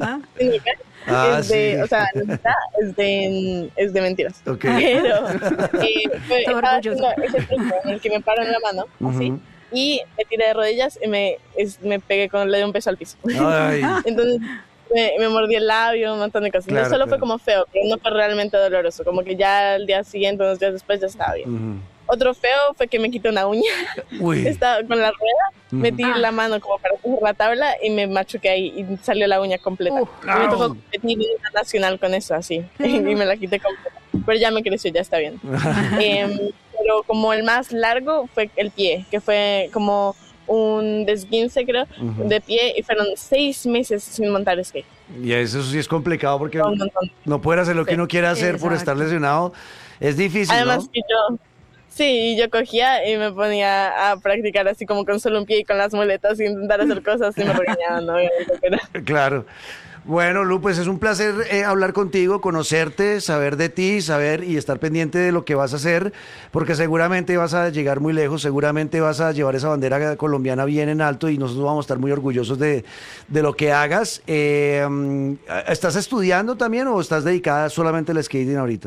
ah, es de, sí. O sea, es de, es de mentiras. Okay. Pero eh, fue, estaba haciendo ese truco en el que me paro en la mano, uh-huh. así, y me tiré de rodillas y me, es, me pegué con, le di un peso al piso. Ay. Entonces Me, me mordí el labio, un montón de cosas. Claro, solo claro. Fue como feo, pero no fue realmente doloroso. Como que ya el día siguiente, unos días después, ya estaba bien. Uh-huh. Otro feo fue que me quité una uña. Uy. Estaba con la rueda, uh-huh. metí ah. la mano como para coger la tabla y me machuqué ahí y salió la uña completa. Uh, y me tocó competir una nacional con eso, así. Uh-huh. Y me la quité completa. Pero ya me creció, ya está bien. eh, pero como el más largo fue el pie, que fue como un desguince, creo, uh-huh. de pie, y fueron seis meses sin montar skate. Y eso sí es complicado porque no, no, no. no puede hacer lo que sí. uno quiere hacer. Exacto. Por estar lesionado. Es difícil, además, ¿no? que yo, sí, yo cogía y me ponía a practicar así como con solo un pie y con las muletas y intentar hacer cosas y me regañaban, ¿no? Pero... Claro. Bueno, Lu, pues es un placer eh, hablar contigo, conocerte, saber de ti, saber y estar pendiente de lo que vas a hacer, porque seguramente vas a llegar muy lejos, seguramente vas a llevar esa bandera colombiana bien en alto y nosotros vamos a estar muy orgullosos de, de lo que hagas. Eh, ¿Estás estudiando también o estás dedicada solamente al skating ahorita?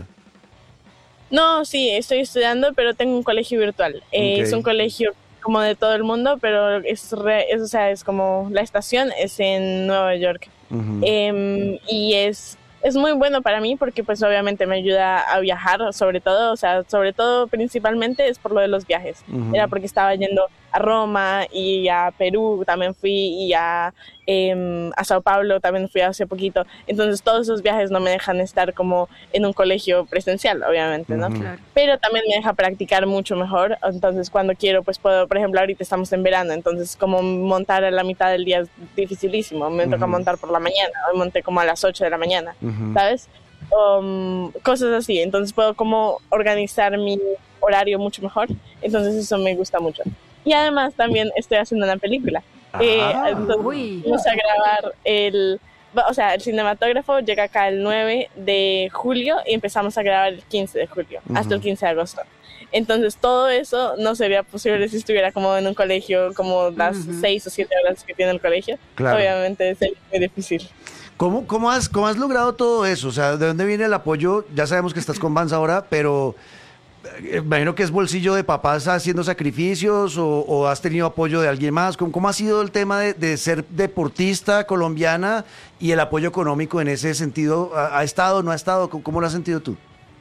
No, sí, estoy estudiando, pero tengo un colegio virtual. Eh, okay. Es un colegio como de todo el mundo, pero es, re, es, o sea, es como la estación es en Nueva York. Uh-huh. eh, y es, es muy bueno para mí porque pues obviamente me ayuda a viajar, sobre todo, o sea, sobre todo principalmente es por lo de los viajes. Uh-huh. Era porque estaba yendo a Roma y a Perú también fui y a, eh, a Sao Paulo también fui hace poquito. Entonces todos esos viajes no me dejan estar como en un colegio presencial, obviamente, ¿no? Uh-huh. Claro. Pero también me deja practicar mucho mejor. Entonces cuando quiero, pues puedo, por ejemplo, ahorita estamos en verano, entonces como montar a la mitad del día es dificilísimo. Me uh-huh. toca montar por la mañana. Hoy monté como a las ocho de la mañana, uh-huh. ¿sabes? Um, cosas así. Entonces puedo como organizar mi horario mucho mejor. Entonces eso me gusta mucho. Y además también estoy haciendo una película. Ah, eh, entonces uy. Vamos a grabar el o sea, el cinematógrafo llega acá el nueve de julio y empezamos a grabar el quince de julio, uh-huh. hasta el quince de agosto. Entonces todo eso no sería posible si estuviera como en un colegio, como las uh-huh. seis o siete horas que tiene el colegio. Claro. Obviamente sería muy difícil. ¿Cómo, cómo, has, ¿Cómo has logrado todo eso? O sea, ¿de dónde viene el apoyo? Ya sabemos que estás con Vans ahora, pero eh, imagino que es bolsillo de papás haciendo sacrificios o, o has tenido apoyo de alguien más. ¿Cómo, cómo ha sido el tema de, de ser deportista colombiana y el apoyo económico en ese sentido? ¿Ha, ha estado, no ha estado? ¿Cómo, cómo lo has sentido tú?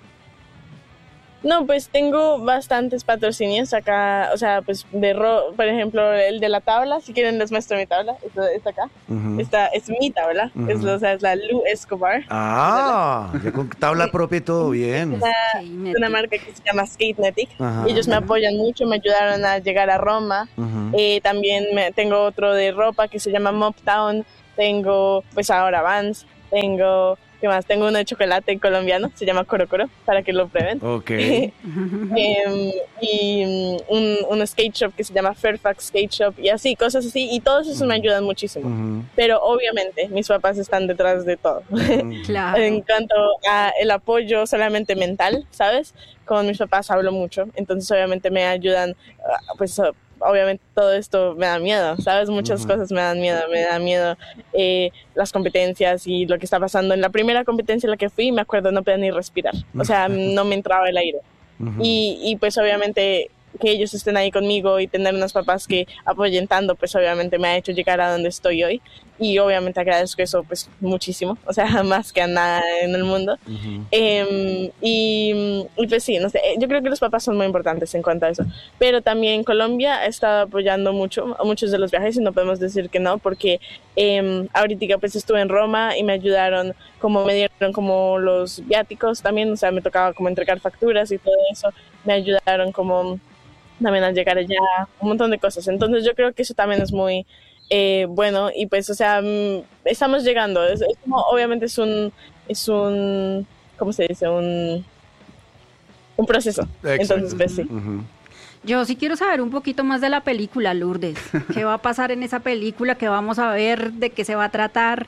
No, pues tengo bastantes patrocinios acá, o sea, pues de, ro por ejemplo, el de la tabla, si quieren les muestro mi tabla, está, está acá, uh-huh. esta es mi tabla, uh-huh. es, o sea, es la Lu Escobar. Ah, ya con tabla propia y todo bien. Es una, una marca que se llama Skatenetic, uh-huh. ellos me apoyan mucho, me ayudaron a llegar a Roma, uh-huh. eh, también me, tengo otro de ropa que se llama Moptown, tengo pues ahora Vans, tengo... ¿Qué más? Tengo uno de chocolate colombiano, se llama Coro Coro, para que lo prueben. Ok. um, y un, un skate shop que se llama Fairfax Skate Shop, y así, cosas así, y todos esos uh-huh. me ayudan muchísimo. Uh-huh. Pero obviamente mis papás están detrás de todo. Uh-huh. Claro. En cuanto a el apoyo solamente mental, ¿sabes? Con mis papás hablo mucho, entonces obviamente me ayudan, pues... obviamente todo esto me da miedo, ¿sabes? Muchas uh-huh. cosas me dan miedo, me da miedo eh, las competencias y lo que está pasando. En la primera competencia en la que fui, me acuerdo, no podía ni respirar, o sea, no me entraba el aire. Uh-huh. y, y pues obviamente que ellos estén ahí conmigo y tener unos papás que apoyen tanto, pues obviamente me ha hecho llegar a donde estoy hoy. Y obviamente agradezco eso pues muchísimo, o sea, más que a nada en el mundo. Uh-huh. eh, y, y pues sí, no sé, yo creo que los papás son muy importantes en cuanto a eso. Pero también Colombia ha estado apoyando mucho a muchos de los viajes y no podemos decir que no, porque eh, ahorita pues estuve en Roma y me ayudaron, como me dieron como los viáticos también, o sea, me tocaba como entregar facturas y todo eso, me ayudaron como también al llegar allá, un montón de cosas. Entonces yo creo que eso también es muy... Eh, bueno, y pues, o sea, estamos llegando. Es, es como, obviamente es un, es un, ¿cómo se dice? Un, un proceso. Exacto. Entonces, pues sí. Uh-huh. Yo sí quiero saber un poquito más de la película, Lourdes. ¿Qué va a pasar en esa película? ¿Qué vamos a ver? ¿De qué se va a tratar?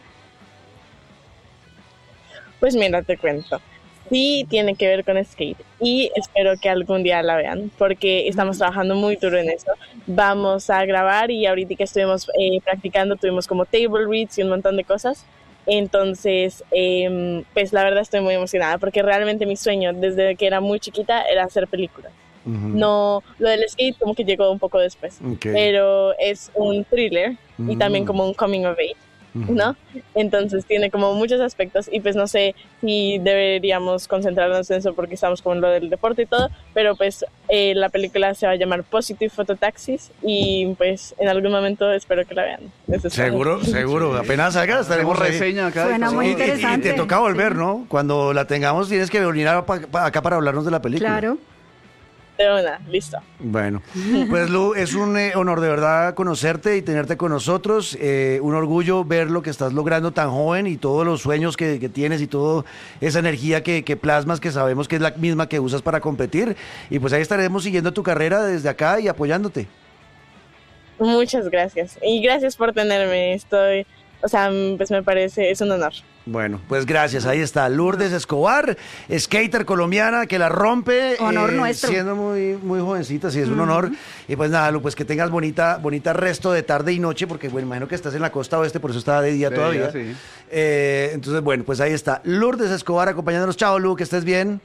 Pues mira, te cuento. Sí tiene que ver con skate y espero que algún día la vean porque estamos trabajando muy duro en eso. Vamos a grabar y ahorita que estuvimos eh, practicando tuvimos como table reads y un montón de cosas. Entonces, eh, pues la verdad estoy muy emocionada porque realmente mi sueño desde que era muy chiquita era hacer películas. Uh-huh. No, lo del skate como que llegó un poco después, okay. pero es un thriller uh-huh. y también como un coming of age. ¿No? Entonces tiene como muchos aspectos y pues no sé si deberíamos concentrarnos en eso porque estamos con lo del deporte y todo, pero pues eh, la película se va a llamar Positive Phototaxis y pues en algún momento espero que la vean. Eso seguro, es seguro, apenas salga estaremos reseña acá. Suena muy interesante. Y, y, y te toca volver, sí. ¿no? Cuando la tengamos tienes que venir acá para hablarnos de la película. Claro. De una, listo. Bueno, pues Lu, es un eh, honor de verdad conocerte y tenerte con nosotros, eh, un orgullo ver lo que estás logrando tan joven y todos los sueños que, que tienes y toda esa energía que, que plasmas, que sabemos que es la misma que usas para competir, y pues ahí estaremos siguiendo tu carrera desde acá y apoyándote. Muchas gracias, y gracias por tenerme, estoy... O sea, pues me parece, es un honor. Bueno, pues gracias, ahí está Lourdes Escobar, skater colombiana que la rompe. Honor eh, nuestro. Siendo muy, muy jovencita, sí, es un uh-huh. honor. Y pues nada, Lu, pues que tengas bonita, bonita resto de tarde y noche, porque bueno, imagino que estás en la costa oeste, por eso está de día de todavía. Día, sí. eh, entonces, bueno, pues ahí está Lourdes Escobar acompañándonos. Chao, Lu, que estés bien.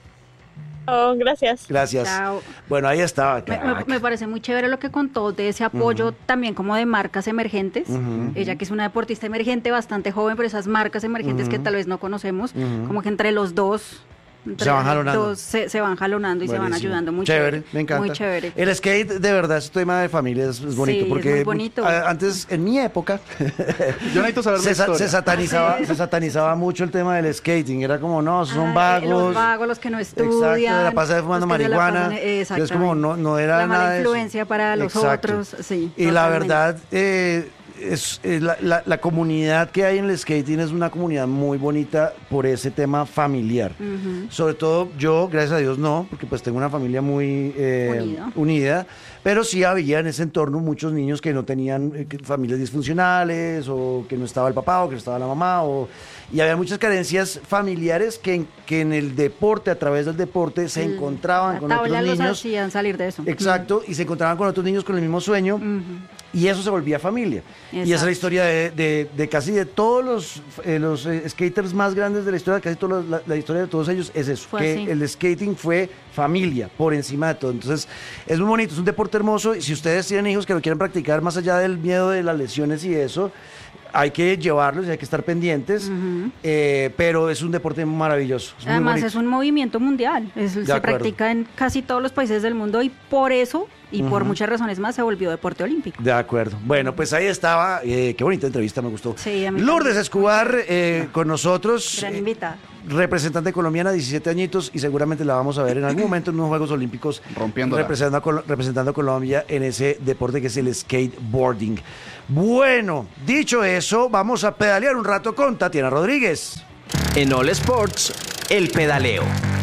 Oh, gracias. Gracias. Chao. Bueno, ahí estaba. Me, me, me parece muy chévere lo que contó de ese apoyo uh-huh. también como de marcas emergentes. Uh-huh. Ella que es una deportista emergente bastante joven, pero esas marcas emergentes uh-huh. que tal vez no conocemos, uh-huh. como que entre los dos... Se van jalonando. Dos se, se van jalonando y Buenísimo. Se van ayudando. Muy chévere, chévere, me encanta. Muy chévere. El skate, de verdad, es tema de familia, es, es bonito. Sí, porque es muy bonito. A, antes, en mi época, yo necesito saber se, sa, se, satanizaba, se satanizaba mucho el tema del skating. Era como, no, son Ay, vagos. Los vagos, los que no estudian. Exacto, la pasa fumando marihuana. Entonces, como no, no era la nada mala de influencia eso. para los Exacto. otros, sí. Y totalmente. La verdad... Eh, es, es la, la, la comunidad que hay en el skating es una comunidad muy bonita por ese tema familiar. Uh-huh. Sobre todo yo, gracias a Dios, no, porque pues tengo una familia muy eh, unida, pero sí había en ese entorno muchos niños que no tenían eh, que, familias disfuncionales, o que no estaba el papá, o que no estaba la mamá, o, y había muchas carencias familiares que, que en el deporte, a través del deporte, se el, encontraban con otros los niños. hacían salir de eso. Exacto, uh-huh. y se encontraban con otros niños con el mismo sueño. Uh-huh. Y eso se volvía familia. Exacto. Y esa es la historia de, de, de casi de todos los, eh, los eh, skaters más grandes de la historia, casi toda la, la historia de todos ellos es eso, fue que así. El skating fue familia por encima de todo. Entonces, es muy bonito, es un deporte hermoso, y si ustedes tienen hijos que lo quieren practicar más allá del miedo de las lesiones y eso, hay que llevarlos y hay que estar pendientes, uh-huh. eh, pero es un deporte maravilloso. Es Además es un movimiento mundial, es, se acuerdo. Practica en casi todos los países del mundo, y por eso y uh-huh. por muchas razones más se volvió deporte olímpico. De acuerdo. Bueno, pues ahí estaba, eh, qué bonita entrevista, me gustó. Sí, a mí Lourdes también. Escobar eh, con nosotros. Gran invitada. Representante colombiana, diecisiete añitos, y seguramente la vamos a ver en algún momento en unos Juegos Olímpicos representando a, representando a Colombia en ese deporte que es el skateboarding. Bueno, dicho eso, vamos a pedalear un rato con Tatiana Rodríguez. En All Sports, el pedaleo.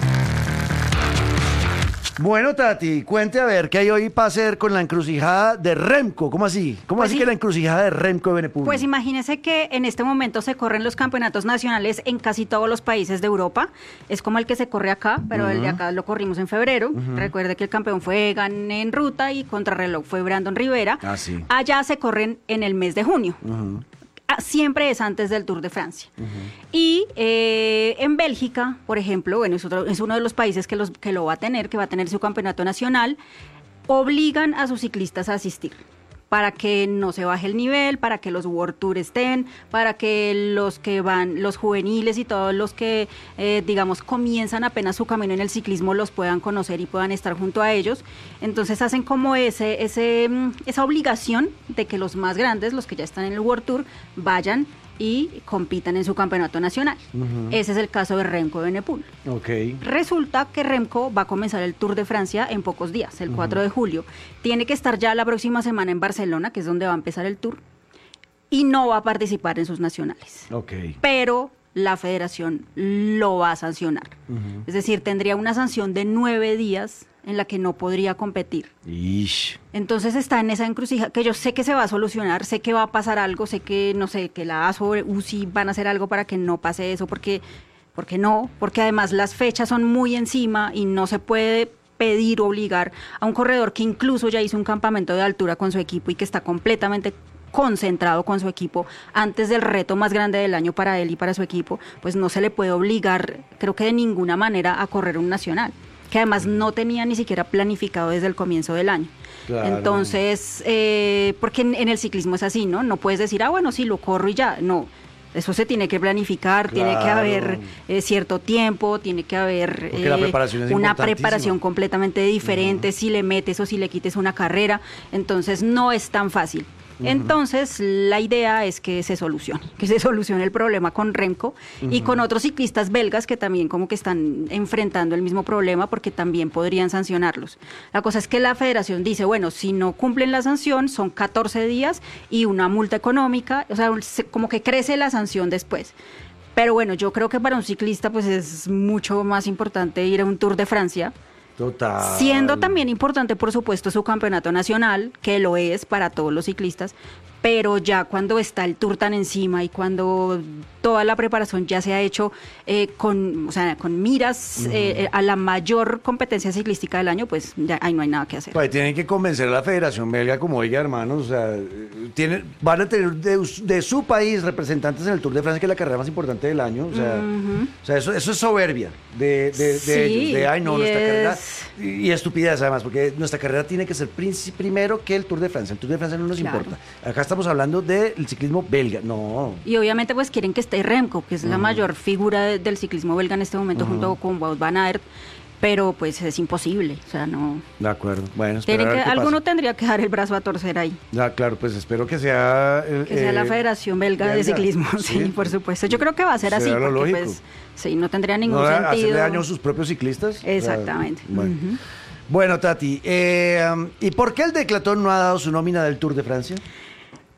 Bueno, Tati, cuente a ver qué hay hoy para hacer con la encrucijada de Remco. ¿Cómo así? ¿Cómo pues así sí. que la encrucijada de Remco de Benepul? Pues imagínese que en este momento se corren los campeonatos nacionales en casi todos los países de Europa. Es como el que se corre acá, pero uh-huh. el de acá lo corrimos en febrero. Uh-huh. Recuerde que el campeón fue Egan en ruta y contrarreloj fue Brandon Rivera. Ah, sí. Allá se corren en el mes de junio. Uh-huh. Siempre es antes del Tour de Francia. Uh-huh. Y eh, en Bélgica, por ejemplo, bueno, es, otro, es uno de los países que, los, que lo va a tener, que va a tener su campeonato nacional, obligan a sus ciclistas a asistir para que no se baje el nivel, para que los World Tour estén, para que los que van, los juveniles y todos los que, eh, digamos, comienzan apenas su camino en el ciclismo los puedan conocer y puedan estar junto a ellos. Entonces hacen como ese, ese, esa obligación de que los más grandes, los que ya están en el World Tour, vayan y compitan en su campeonato nacional. Uh-huh. Ese es el caso de Remco Evenepoel. Okay. Resulta que Remco va a comenzar el Tour de Francia en pocos días, el uh-huh. cuatro de julio. Tiene que estar ya la próxima semana en Barcelona, que es donde va a empezar el Tour, y no va a participar en sus nacionales. Okay. Pero la federación lo va a sancionar. Uh-huh. Es decir, tendría una sanción de nueve días en la que no podría competir. Ish. Entonces está en esa encrucijada, que yo sé que se va a solucionar, sé que va a pasar algo, sé que, no sé, que la A S O, U C I van a hacer algo para que no pase eso, porque, porque no, porque además las fechas son muy encima y no se puede pedir o obligar a un corredor que incluso ya hizo un campamento de altura con su equipo y que está completamente concentrado con su equipo antes del reto más grande del año para él y para su equipo, pues no se le puede obligar, creo que de ninguna manera, a correr un nacional, que además no tenía ni siquiera planificado desde el comienzo del año. Claro. Entonces, eh, porque en, en el ciclismo es así, ¿no? No puedes decir, ah, bueno, sí, lo corro y ya. No, eso se tiene que planificar, claro. Tiene que haber eh, cierto tiempo, tiene que haber eh, la preparación es una preparación completamente diferente, uh-huh. si le metes o si le quites una carrera. Entonces, no es tan fácil. Uh-huh. Entonces, la idea es que se solucione, que se solucione el problema con Remco uh-huh. y con otros ciclistas belgas que también como que están enfrentando el mismo problema porque también podrían sancionarlos. La cosa es que la federación dice, bueno, si no cumplen la sanción, son catorce días y una multa económica, o sea, como que crece la sanción después. Pero bueno, yo creo que para un ciclista pues es mucho más importante ir a un Tour de Francia. Total. Siendo también importante, por supuesto, su campeonato nacional, que lo es para todos los ciclistas, pero ya cuando está el Tour tan encima y cuando toda la preparación ya se ha hecho eh, con, o sea, con miras uh-huh. eh, a la mayor competencia ciclística del año, pues ya ahí no hay nada que hacer. Pues tienen que convencer a la Federación Belga, como oiga, hermanos, o sea, tienen, van a tener de, de su país representantes en el Tour de Francia, que es la carrera más importante del año, o sea, uh-huh. o sea eso, eso es soberbia de, de, de sí, ellos, de ay no, nuestra es... carrera, y, y estupidez además, porque nuestra carrera tiene que ser primero que el Tour de Francia, el Tour de Francia no nos claro. importa, acá estamos hablando del ciclismo belga, no. Y obviamente pues quieren que esté Remco, que es uh-huh. la mayor figura de, del ciclismo belga en este momento uh-huh. junto con Wout van Aert, pero pues es imposible, o sea, no. De acuerdo, bueno, Tienen que, alguno pasa. tendría que dar el brazo a torcer ahí. Ya, claro, pues espero que sea... Eh, que sea la Federación Belga, belga de Ciclismo, sí, sí, por supuesto. Yo creo que va a ser así, porque lógico. Pues, sí, no tendría ningún no, sentido. ¿Hacerle daño a sus propios ciclistas? Exactamente. O sea, bueno. Uh-huh. bueno, Tati, eh, ¿y por qué el Declathlon no ha dado su nómina del Tour de Francia?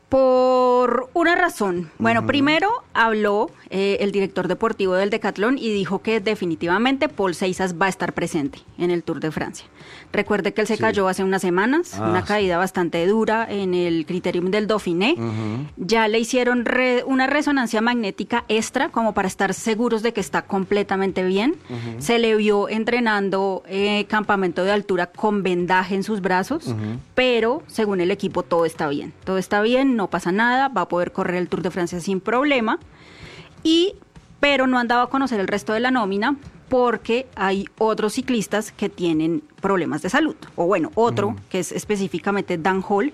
Por una razón. Bueno, uh-huh. primero habló eh, el director deportivo del Decathlon y dijo que definitivamente Paul Seixas va a estar presente en el Tour de Francia. Recuerde que él se sí. cayó hace unas semanas, ah, una caída sí. bastante dura en el Criterium del Dauphiné. Uh-huh. Ya le hicieron re, una resonancia magnética extra como para estar seguros de que está completamente bien. Uh-huh. Se le vio entrenando eh, campamento de altura con vendaje en sus brazos, uh-huh. pero según el equipo todo está bien. Todo está bien, no pasa nada, va a poder correr el Tour de Francia sin problema. Y, pero no han dado a conocer el resto de la nómina porque hay otros ciclistas que tienen problemas de salud. O bueno, otro, uh-huh. que es específicamente Dan Hall,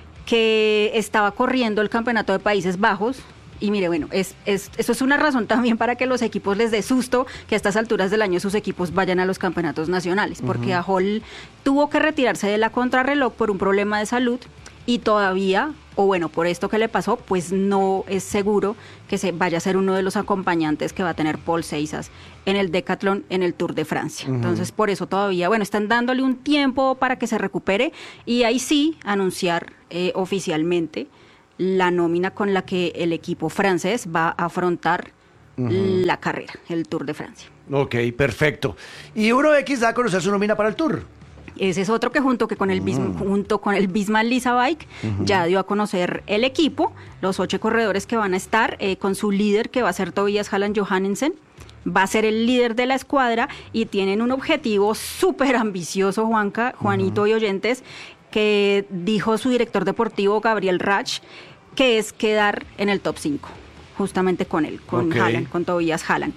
que estaba corriendo el Campeonato de Países Bajos. Y mire, bueno, es, es, eso es una razón también para que los equipos les dé susto que a estas alturas del año sus equipos vayan a los campeonatos nacionales, porque uh-huh. a Hall tuvo que retirarse de la contrarreloj por un problema de salud y todavía, o bueno, por esto que le pasó, pues no es seguro que se vaya a ser uno de los acompañantes que va a tener Paul Seixas en el Decathlon en el Tour de Francia. Uh-huh. Entonces, por eso todavía, bueno, están dándole un tiempo para que se recupere y ahí sí anunciar eh, oficialmente la nómina con la que el equipo francés va a afrontar uh-huh. la carrera, el Tour de Francia. Ok, perfecto. ¿Y uno equis da a conocer su nómina para el Tour? Ese es otro que junto, que con el, uh-huh. junto con el Bismarck Lisa Bike uh-huh. ya dio a conocer el equipo, los ocho corredores que van a estar, eh, con su líder que va a ser Tobias Halland Johannesen. Va a ser el líder de la escuadra y tienen un objetivo súper ambicioso, Juanca, Juanito uh-huh. y oyentes, que dijo su director deportivo Gabriel Rach, que es quedar en el top cinco, justamente con él, con okay. Halland, con Tobias Halland.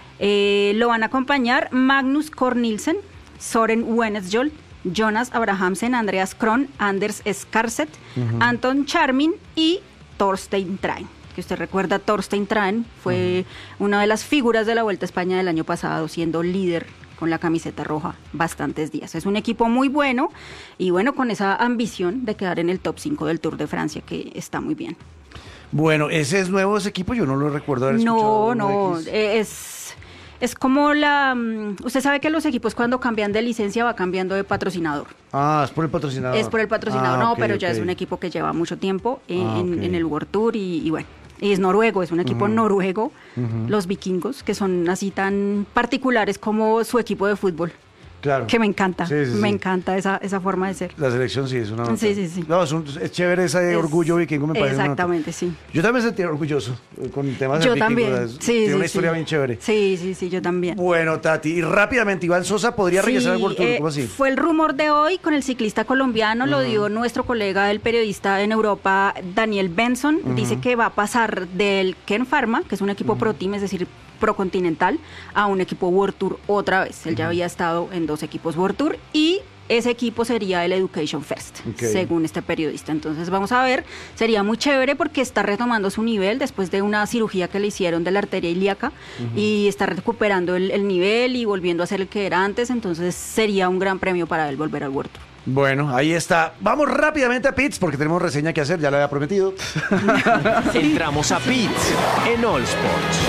Eh, lo van a acompañar Magnus Cort Nielsen, Soren Wennesjold, Jonas Abrahamsen, Andreas Kron, Anders Skarset, uh-huh. Anton Charmin y Thorstein Train. Que usted recuerda, Thorstein Train fue uh-huh. una de las figuras de la Vuelta a España del año pasado, siendo líder con la camiseta roja bastantes días. Es un equipo muy bueno y bueno, con esa ambición de quedar en el top cinco del Tour de Francia, que está muy bien. Bueno, ¿ese es nuevo ese equipo? Yo no lo recuerdo haber escuchado. No, no, es, es como la... Usted sabe que los equipos cuando cambian de licencia va cambiando de patrocinador. Ah, es por el patrocinador. Es por el patrocinador, ah, no, okay, pero okay. ya es un equipo que lleva mucho tiempo en, ah, okay. en el World Tour y, y bueno. Y es noruego, es un equipo uh-huh. noruego, uh-huh. los vikingos, que son así tan particulares como su equipo de fútbol. Claro. Que me encanta, sí, sí, me sí. encanta esa, esa forma de ser. La selección sí es una nota. Sí, sí, sí. No, es, un, es chévere ese es, orgullo vikingo, me parece. Exactamente, sí. Yo también me sentí orgulloso con temas yo de también. vikingos. Sí, Tiene sí, una historia sí. bien chévere. Sí, sí, sí, yo también. Bueno, Tati, y rápidamente, Iván Sosa podría sí, regresar al World Tour, ¿cómo así? Fue el rumor de hoy con el ciclista colombiano, uh-huh. lo dio nuestro colega, el periodista en Europa, Daniel Benson. Uh-huh. Dice que va a pasar del Ken Pharma, que es un equipo uh-huh. pro team, es decir, procontinental, a un equipo World Tour otra vez. Él uh-huh. ya había estado en dos equipos World Tour y ese equipo sería el Education First, okay. según este periodista. Entonces vamos a ver, sería muy chévere porque está retomando su nivel después de una cirugía que le hicieron de la arteria ilíaca uh-huh. y está recuperando el, el nivel y volviendo a ser el que era antes, entonces sería un gran premio para él volver al World Tour. Bueno, ahí está. Vamos rápidamente a Pits porque tenemos reseña que hacer, ya lo había prometido. Entramos a Pits en All Sports.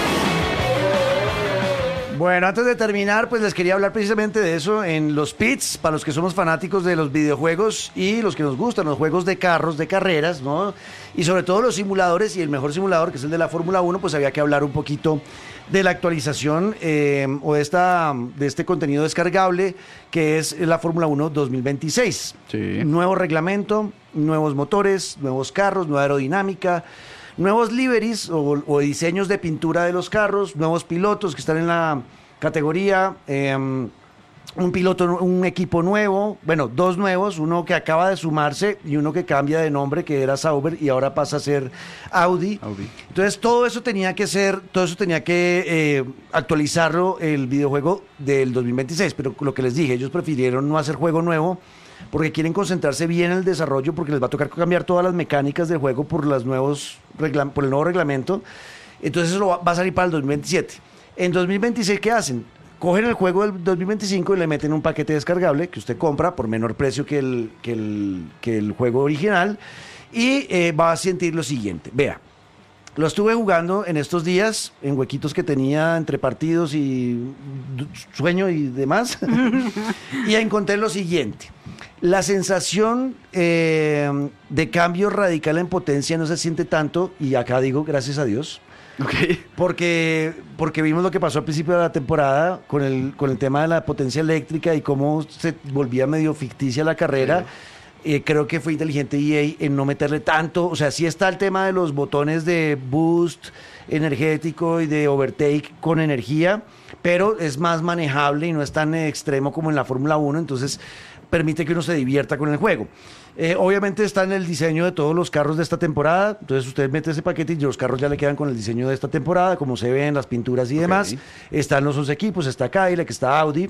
Bueno, antes de terminar, pues les quería hablar precisamente de eso en los pits, para los que somos fanáticos de los videojuegos y los que nos gustan los juegos de carros, de carreras, ¿no? Y sobre todo los simuladores, y el mejor simulador, que es el de la Fórmula uno, pues había que hablar un poquito de la actualización eh, o de, esta, de este contenido descargable, que es la Fórmula uno dos mil veintiséis. Sí. Nuevo reglamento, nuevos motores, nuevos carros, nueva aerodinámica, nuevos liveries o, o diseños de pintura de los carros, nuevos pilotos que están en la categoría, eh, un piloto, un equipo nuevo, bueno, dos nuevos, uno que acaba de sumarse y uno que cambia de nombre, que era Sauber y ahora pasa a ser Audi. Audi. Entonces todo eso tenía que ser, todo eso tenía que eh, actualizarlo el videojuego del dos mil veintiséis, pero lo que les dije, ellos prefirieron no hacer juego nuevo, porque quieren concentrarse bien en el desarrollo, porque les va a tocar cambiar todas las mecánicas del juego por, las nuevos regla- por el nuevo reglamento. Entonces eso va, va a salir para el dos mil veintisiete. En dos mil veintiséis, ¿qué hacen? Cogen el juego del dos mil veinticinco y le meten un paquete descargable que usted compra por menor precio que el, que el, que el juego original y eh, va a sentir lo siguiente. Vea, lo estuve jugando en estos días, en huequitos que tenía entre partidos y sueño y demás, y encontré lo siguiente. La sensación eh, de cambio radical en potencia no se siente tanto, y acá digo gracias a Dios. Ok. Porque, porque vimos lo que pasó al principio de la temporada con el, con el tema de la potencia eléctrica y cómo se volvía medio ficticia la carrera. Sí. Eh, creo que fue inteligente E A en no meterle tanto. O sea, sí está el tema de los botones de boost energético y de overtake con energía, pero es más manejable y no es tan extremo como en la Fórmula uno, entonces permite que uno se divierta con el juego. Eh, obviamente está en el diseño de todos los carros de esta temporada, entonces usted mete ese paquete y los carros ya le quedan con el diseño de esta temporada, como se ven, las pinturas y demás. Okay. Están los dos equipos, está Cadillac, está Audi.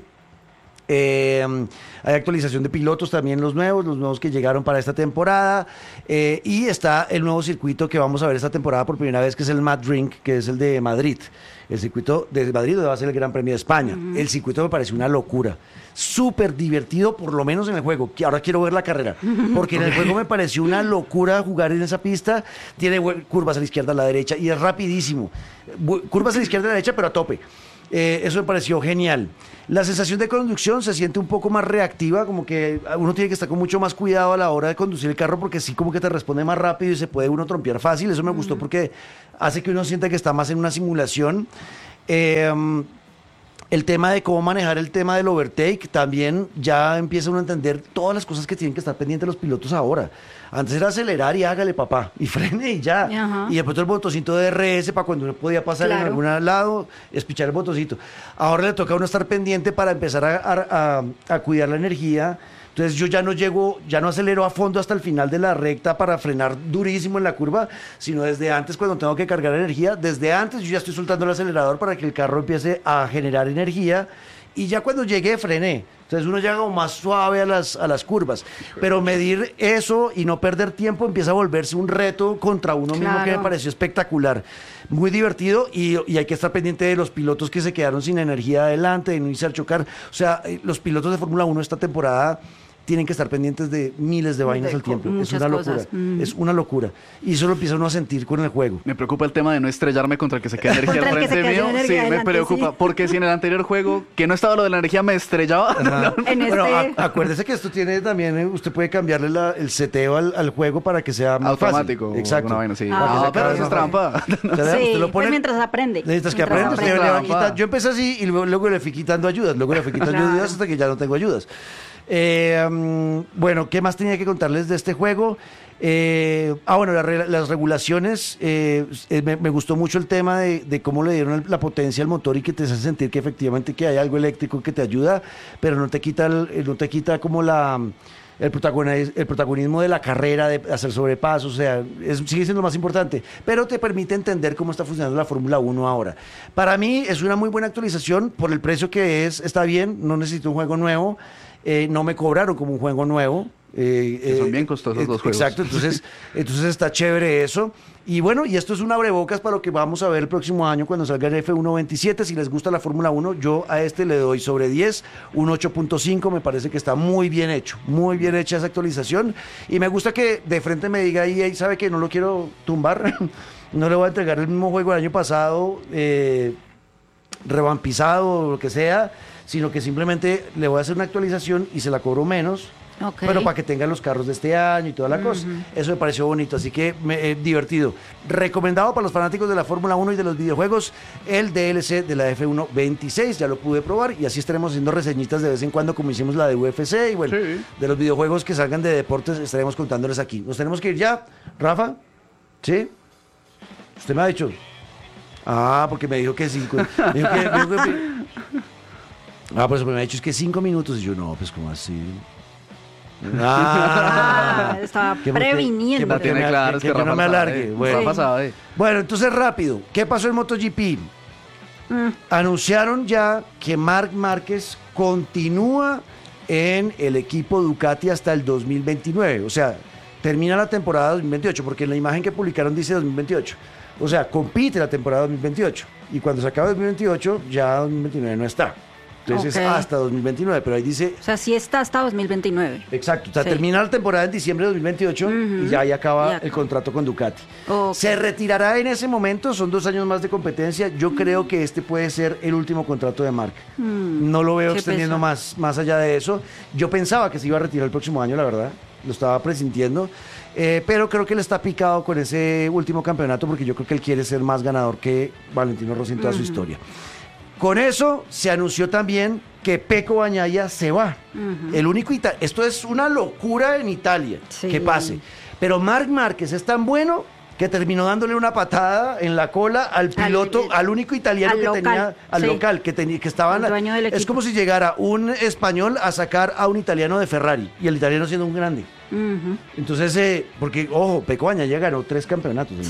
Eh, hay actualización de pilotos también, los nuevos, los nuevos que llegaron para esta temporada, eh, y está el nuevo circuito que vamos a ver esta temporada por primera vez, que es el Mad Ring, que es el de Madrid, el circuito de Madrid donde va a ser el Gran Premio de España. Uh-huh. El circuito me pareció una locura, súper divertido, por lo menos en el juego. Ahora quiero ver la carrera, porque en el juego me pareció una locura jugar en esa pista. Tiene curvas a la izquierda, a la derecha, y es rapidísimo. Curvas a la izquierda, a la derecha, pero a tope. Eh, eso me pareció genial. La sensación de conducción se siente un poco más reactiva, como que uno tiene que estar con mucho más cuidado a la hora de conducir el carro, porque sí como que te responde más rápido y se puede uno trompear fácil. Eso me mm. gustó porque hace que uno sienta que está más en una simulación. Eh, el tema de cómo manejar el tema del overtake, también ya empieza uno a entender todas las cosas que tienen que estar pendientes los pilotos ahora. Antes era acelerar y hágale, papá, y frene y ya. Ajá. Y después el botoncito de R S para cuando uno podía pasar claro. en algún lado, espichar el botoncito. Ahora le toca a uno estar pendiente para empezar a, a, a, a cuidar la energía. Entonces yo ya no llego, ya no acelero a fondo hasta el final de la recta para frenar durísimo en la curva, sino desde antes, cuando tengo que cargar energía, desde antes yo ya estoy soltando el acelerador para que el carro empiece a generar energía, y ya cuando llegué frené. Entonces uno llega más suave a las, a las curvas, pero medir eso y no perder tiempo empieza a volverse un reto contra uno claro. mismo, que me pareció espectacular, muy divertido, y, y hay que estar pendiente de los pilotos que se quedaron sin energía adelante, de no irse a chocar. O sea, los pilotos de Fórmula uno esta temporada tienen que estar pendientes de miles de vainas al tiempo. Es una locura, mm. es una locura. Y eso lo empieza uno a sentir con el juego. Me preocupa el tema de no estrellarme contra el que se queda energía al frente mío. Sí, adelante, me preocupa, sí. Porque si en el anterior juego, que no estaba lo de la energía, me estrellaba. No, en bueno, este... a, acuérdese que esto tiene también, eh, usted puede cambiarle la, el seteo al, al juego para que sea más automático. Fácil. Exacto. Vaina, sí. Ah, no, pero eso es trampa. No. O sea, sí, usted lo pone, pues mientras aprende. Necesitas que aprendas. Yo empecé así y luego, luego le fui quitando ayudas. Luego le fui quitando claro. ayudas hasta que ya no tengo ayudas. Eh, um, bueno, ¿qué más tenía que contarles de este juego? Eh, ah, bueno, la, las regulaciones, eh, eh, me, me gustó mucho el tema de, de cómo le dieron la potencia al motor y que te hace sentir que efectivamente que hay algo eléctrico que te ayuda, pero no te quita, el, no te quita como la... El protagonismo, el protagonismo de la carrera, de hacer sobrepasos, o sea, es, sigue siendo lo más importante, pero te permite entender cómo está funcionando la Fórmula uno ahora. Para mí es una muy buena actualización, por el precio que es, está bien, no necesito un juego nuevo, eh, no me cobraron como un juego nuevo. Eh, que son bien costosos eh, los juegos. Exacto, entonces, entonces está chévere eso. Y bueno, y esto es un abrebocas para lo que vamos a ver el próximo año cuando salga el F uno veintisiete. Si les gusta la Fórmula uno, yo a este le doy sobre diez, un ocho punto cinco. Me parece que está muy bien hecho, muy bien hecha esa actualización. Y me gusta que de frente me diga E A, ¿sabe que no lo quiero tumbar? No le voy a entregar el mismo juego del año pasado, eh, revampizado o lo que sea, sino que simplemente le voy a hacer una actualización y se la cobro menos. Okay. Pero para que tengan los carros de este año y toda la uh-huh. cosa. Eso me pareció bonito, así que me, eh, divertido. Recomendado para los fanáticos de la Fórmula uno y de los videojuegos, el D L C de la F uno veintiséis, ya lo pude probar y así estaremos haciendo reseñitas de vez en cuando como hicimos la de U F C y bueno, sí. de los videojuegos que salgan de deportes estaremos contándoles aquí. Nos tenemos que ir ya, Rafa, ¿sí? Usted me ha dicho, ah, porque me dijo que cinco, me dijo que, me dijo que... ah, pues me ha dicho es que cinco minutos y yo no, pues como así... Ah, estaba que, previniendo. Que, que, que, claro, que, que, que no me alargue. Bueno. Sí. Pasado, eh. bueno, entonces rápido. ¿Qué pasó en MotoGP? Mm. Anunciaron ya que Marc Márquez continúa en el equipo Ducati hasta el dos mil veintinueve. O sea, termina la temporada dos mil veintiocho, porque en la imagen que publicaron dice dos mil veintiocho. O sea, compite la temporada dos mil veintiocho. Y cuando se acabe dos mil veintiocho, ya dos mil veintinueve no está. Entonces Ok. es hasta dos mil veintinueve, pero ahí dice... O sea, sí está hasta dos mil veintinueve. Exacto, o sea, Sí. termina la temporada en diciembre de dos mil veintiocho y ya ahí acaba Ya el acaba. contrato con Ducati. Ok. Se retirará en ese momento, son dos años más de competencia. Yo Mm. creo que este puede ser el último contrato de Marc. No lo veo qué extendiendo pesar. más, más allá de eso. Yo pensaba que se iba a retirar el próximo año, la verdad. Lo estaba presintiendo. Eh, pero creo que él está picado con ese último campeonato porque yo creo que él quiere ser más ganador que Valentino Rossi en toda su historia. Con eso se anunció también que Pecco Bagnaia se va. El único ita- Esto es una locura en Italia Sí. que pase. Pero Marc Márquez es tan bueno que terminó dándole una patada en la cola al piloto, al, Al- único italiano al que local, tenía, al sí. local, que, tenía, que estaban. El dueño del Es equipo. como si llegara un español a sacar a un italiano de Ferrari y el italiano siendo un grande. Ujú. Entonces, eh, porque, ojo, Pecco Bagnaia ganó tres campeonatos.